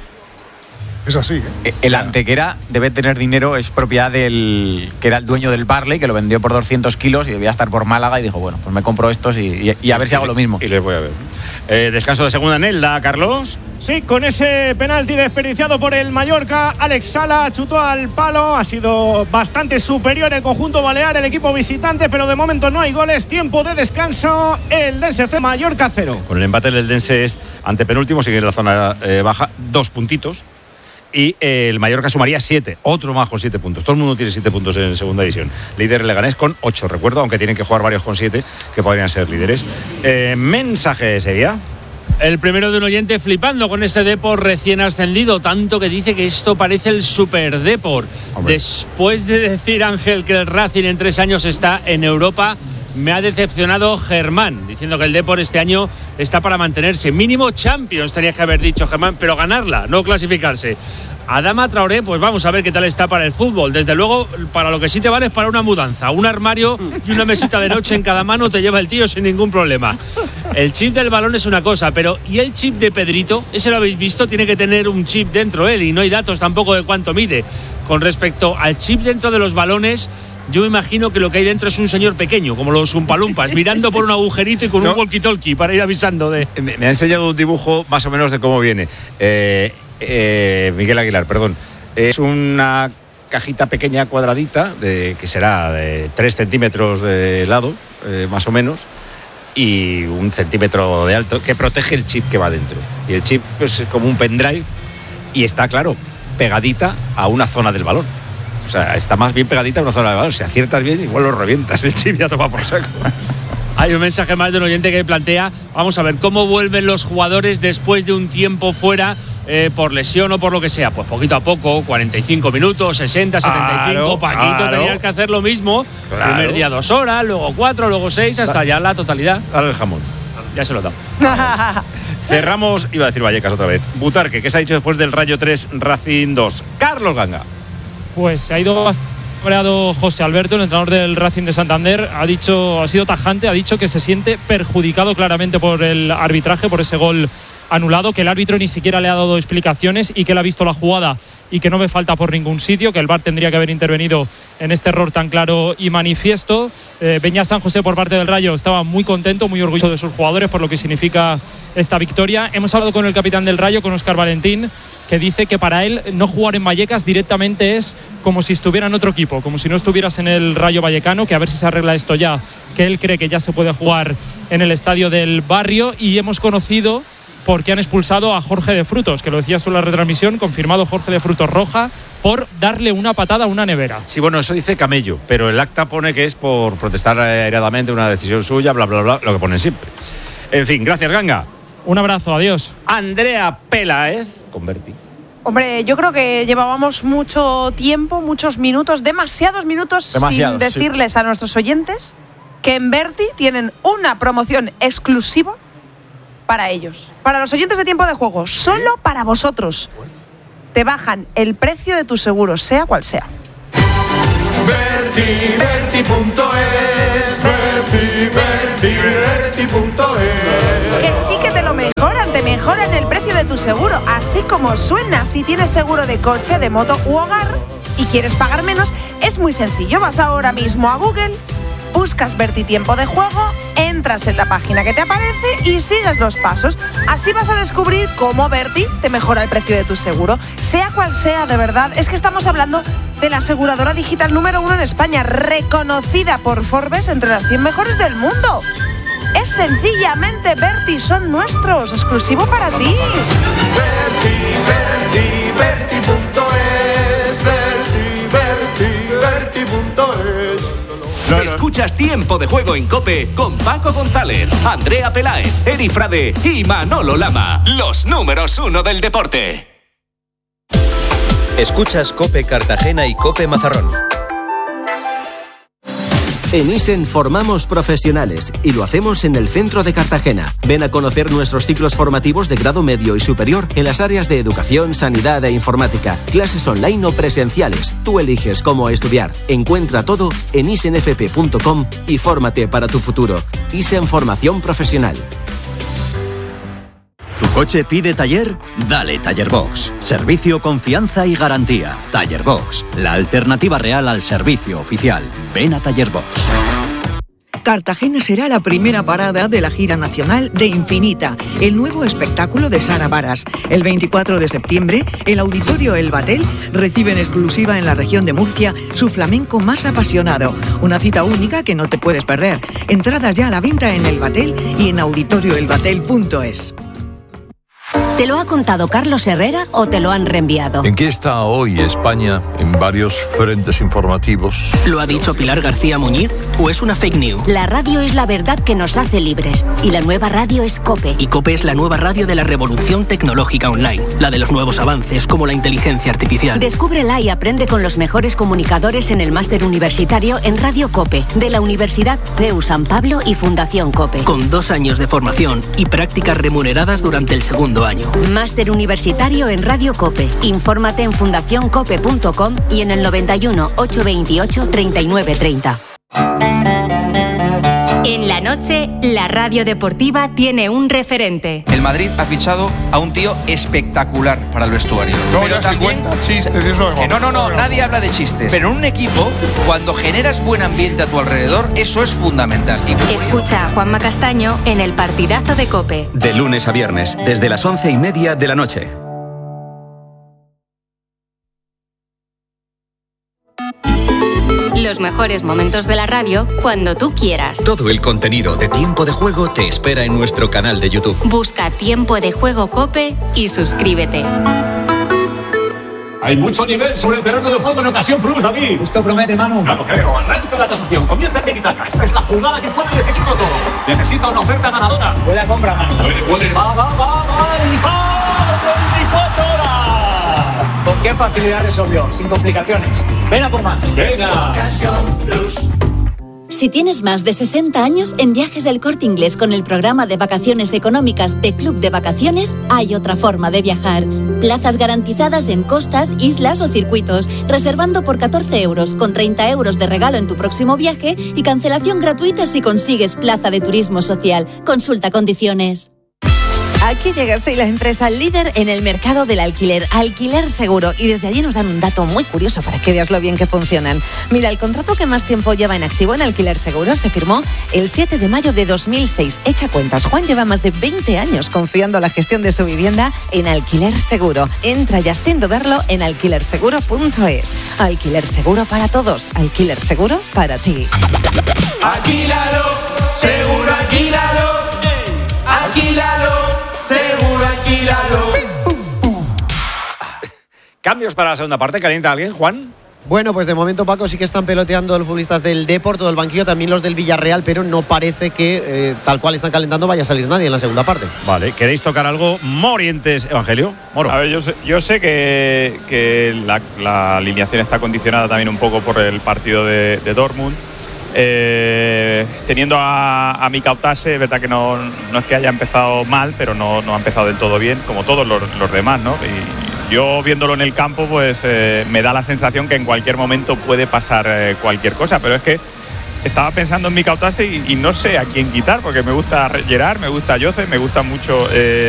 Es así, ¿eh? El Antequera debe tener dinero, es propiedad del que era el dueño del Barley, que lo vendió por doscientos kilos y debía estar por Málaga y dijo, bueno, pues me compro estos y, y, y a ver si hago lo mismo. Y les voy a ver. Eh, descanso de segunda en Elda, Carlos. Sí, con ese penalti desperdiciado por el Mallorca, Alex Sala chutó al palo. Ha sido bastante superior el conjunto balear, el equipo visitante, pero de momento no hay goles. Tiempo de descanso, el Dense cero, Mallorca cero. Con el empate el Dense es antepenúltimo, sigue en la zona eh, baja, dos puntitos. Y eh, el Mallorca sumaría siete, otro más con siete puntos. Todo el mundo tiene siete puntos en segunda división. Líder Leganés con ocho, recuerdo, aunque tienen que jugar varios con siete, que podrían ser líderes. Eh, mensaje, Sevilla. El primero de un oyente flipando con este Depor recién ascendido, tanto que dice que esto parece el Super Depor. Hombre. Después de decir, Ángel, que el Racing en tres años está en Europa, me ha decepcionado Germán, diciendo que el Depor este año está para mantenerse. Mínimo Champions tenía que haber dicho Germán, pero ganarla, no clasificarse. Adama Traoré, pues vamos a ver qué tal está para el fútbol. Desde luego, para lo que sí te vale es para una mudanza. Un armario y una mesita de noche en cada mano te lleva el tío sin ningún problema. El chip del balón es una cosa, pero ¿y el chip de Pedrito? Ese lo habéis visto, tiene que tener un chip dentro él y no hay datos tampoco de cuánto mide. Con respecto al chip dentro de los balones, yo me imagino que lo que hay dentro es un señor pequeño, como los Umpalumpas, mirando por un agujerito y con no, un walkie-talkie para ir avisando de... Me, me ha enseñado un dibujo más o menos de cómo viene. Eh, eh, Miguel Aguilar, perdón. Es una cajita pequeña, cuadradita, de, que será de tres centímetros de lado, eh, más o menos, y un centímetro de alto, que protege el chip que va dentro. Y el chip es como un pendrive y está, claro, pegadita a una zona del balón. O sea, está más bien pegadita a una zona del balón. Si aciertas bien, igual lo revientas. El chip ya toma por saco. Hay un mensaje más de un oyente que plantea, vamos a ver, ¿cómo vuelven los jugadores después de un tiempo fuera eh, por lesión o por lo que sea? Pues poquito a poco, cuarenta y cinco minutos, sesenta, setenta y cinco, claro, Paquito claro. Tenía que hacer lo mismo. Claro. Primer día dos horas, luego cuatro, luego seis, hasta da, ya la totalidad. Dale el jamón. Ya se lo he dado. Cerramos, iba a decir Vallecas otra vez. Butarque, ¿qué se ha dicho después del Rayo tres, Racing dos? Carlos Ganga. Pues se ha ido bastante creado José Alberto, el entrenador del Racing de Santander. Ha dicho, ha sido tajante, ha dicho que se siente perjudicado claramente por el arbitraje, por ese gol anulado, que el árbitro ni siquiera le ha dado explicaciones y que él ha visto la jugada y que no ve falta por ningún sitio, que el V A R tendría que haber intervenido en este error tan claro y manifiesto. Eh, Beñat San José, por parte del Rayo, estaba muy contento, muy orgulloso de sus jugadores por lo que significa esta victoria. Hemos hablado con el capitán del Rayo, con Óscar Valentín, que dice que para él no jugar en Vallecas directamente es como si estuviera en otro equipo, como si no estuvieras en el Rayo Vallecano, que a ver si se arregla esto ya, que él cree que ya se puede jugar en el estadio del barrio. Y hemos conocido porque han expulsado a Jorge de Frutos, que lo decías tú en la retransmisión, confirmado Jorge de Frutos roja por darle una patada a una nevera. Sí, bueno, eso dice Camello, pero el acta pone que es por protestar airadamente una decisión suya, bla, bla, bla, lo que ponen siempre. En fin, gracias, Ganga. Un abrazo, adiós. Andrea Peláez, convertí. Hombre, yo creo que llevábamos mucho tiempo, muchos minutos, demasiados minutos Demasiados, sin decirles sí. a nuestros oyentes que en Berti tienen una promoción exclusiva para ellos, para los oyentes de Tiempo de Juego, solo para vosotros. Te bajan el precio de tu seguro, sea cual sea. Berti, Berti punto es, Berti, Berti, Berti punto es. Que sí que te lo mejoran, te mejoran el precio de tu seguro, así como suena. Si tienes seguro de coche, de moto u hogar y quieres pagar menos, es muy sencillo. Vas ahora mismo a Google, buscas Berti Tiempo de Juego, entras en la página que te aparece y sigues los pasos. Así vas a descubrir cómo Berti te mejora el precio de tu seguro. Sea cual sea, de verdad, es que estamos hablando de la aseguradora digital número uno en España, reconocida por Forbes entre las cien mejores del mundo. Es sencillamente Berti, son nuestros, exclusivo para ti. Berti, Berti, Berti punto es, Berti, Berti, Berti punto es. Escuchas Tiempo de Juego en COPE con Paco González, Andrea Peláez, Eri Frade y Manolo Lama. Los números uno del deporte. Escuchas COPE Cartagena y COPE Mazarrón. En Isen formamos profesionales y lo hacemos en el centro de Cartagena. Ven a conocer nuestros ciclos formativos de grado medio y superior en las áreas de educación, sanidad e informática. Clases online o presenciales. Tú eliges cómo estudiar. Encuentra todo en isen f p punto com y fórmate para tu futuro. Isen Formación Profesional. ¿Tu coche pide taller? Dale Tallerbox. Servicio, confianza y garantía. Tallerbox, la alternativa real al servicio oficial. Ven a Tallerbox. Cartagena será la primera parada de la gira nacional de Infinita, el nuevo espectáculo de Sara Varas. El veinticuatro de septiembre, el Auditorio El Batel recibe en exclusiva en la región de Murcia su flamenco más apasionado. Una cita única que no te puedes perder. Entradas ya a la venta en El Batel y en auditorio el batel punto es. ¿Te lo ha contado Carlos Herrera o te lo han reenviado? ¿En qué está hoy España en varios frentes informativos? ¿Lo ha dicho Pilar García Muñiz o es una fake news? La radio es la verdad que nos hace libres y la nueva radio es COPE. Y COPE es la nueva radio de la revolución tecnológica online, la de los nuevos avances como la inteligencia artificial. Descúbrela y aprende con los mejores comunicadores en el máster universitario en Radio COPE de la Universidad C E U San Pablo y Fundación COPE. Con dos años de formación y prácticas remuneradas durante el segundo año. Máster universitario en Radio COPE. Infórmate en fundación cope punto com y en el noventa y uno, ochocientos veintiocho, treinta y nueve treinta. En la noche, la radio deportiva tiene un referente. El Madrid ha fichado a un tío espectacular para el vestuario. No, ya se cuenta chistes, eso que no, no, no, nadie habla de chistes. Pero en un equipo, cuando generas buen ambiente a tu alrededor, eso es fundamental. Y escucha a Juanma Castaño en el partidazo de COPE. De lunes a viernes, desde las once y media de la noche. Los mejores momentos de la radio cuando tú quieras. Todo el contenido de Tiempo de Juego te espera en nuestro canal de YouTube. Busca Tiempo de Juego COPE y suscríbete. Hay mucho nivel sobre el terreno de juego en Ocasión Plus, David. Esto promete, Manu. Ya lo creo. Arranca la tasación. Comienza el tiki-taka. Esta es la jugada que puede decidirlo todo. Necesita una oferta ganadora. Buena compra, Manu. Puede, puede. Va, va, va, va. veinticuatro horas. ¿Con qué facilidad resolvió? Sin complicaciones. Ven a por más. Venga. Si tienes más de sesenta años, en Viajes del Corte Inglés con el programa de vacaciones económicas de Club de Vacaciones, hay otra forma de viajar. Plazas garantizadas en costas, islas o circuitos, reservando por catorce euros, con treinta euros de regalo en tu próximo viaje y cancelación gratuita si consigues plaza de turismo social. Consulta condiciones. Aquí llega sí, la empresa líder en el mercado del alquiler, Alquiler Seguro, y desde allí nos dan un dato muy curioso para que veas lo bien que funcionan. Mira, el contrato que más tiempo lleva en activo en Alquiler Seguro se firmó el siete de mayo de dos mil seis. Echa cuentas, Juan lleva más de veinte años confiando la gestión de su vivienda en Alquiler Seguro. Entra ya sin dudarlo en alquiler seguro punto es. Alquiler Seguro para todos, Alquiler Seguro para ti. Alquílalo, seguro alquílalo. Alquílalo, seguro alquílalo. Cambios para la segunda parte, ¿calienta alguien, Juan? Bueno, pues de momento, Paco, sí que están peloteando los futbolistas del Depor, todo el banquillo, también los del Villarreal, pero no parece que eh, tal cual están calentando vaya a salir nadie en la segunda parte. Vale, ¿queréis tocar algo? Morientes, Evangelio. Moro. A ver, yo sé, yo sé que, que la, la alineación está condicionada también un poco por el partido de, de Dortmund. Eh, teniendo a, a Mika Ottase, verdad que no, no es que haya empezado mal, pero no, no ha empezado del todo bien, como todos los, los demás, ¿no? Y yo viéndolo en el campo, pues eh, me da la sensación que en cualquier momento puede pasar eh, cualquier cosa, pero es que estaba pensando en Mika Ottase y, y no sé a quién quitar, porque me gusta Gerard, me gusta Joseph, me gusta mucho eh,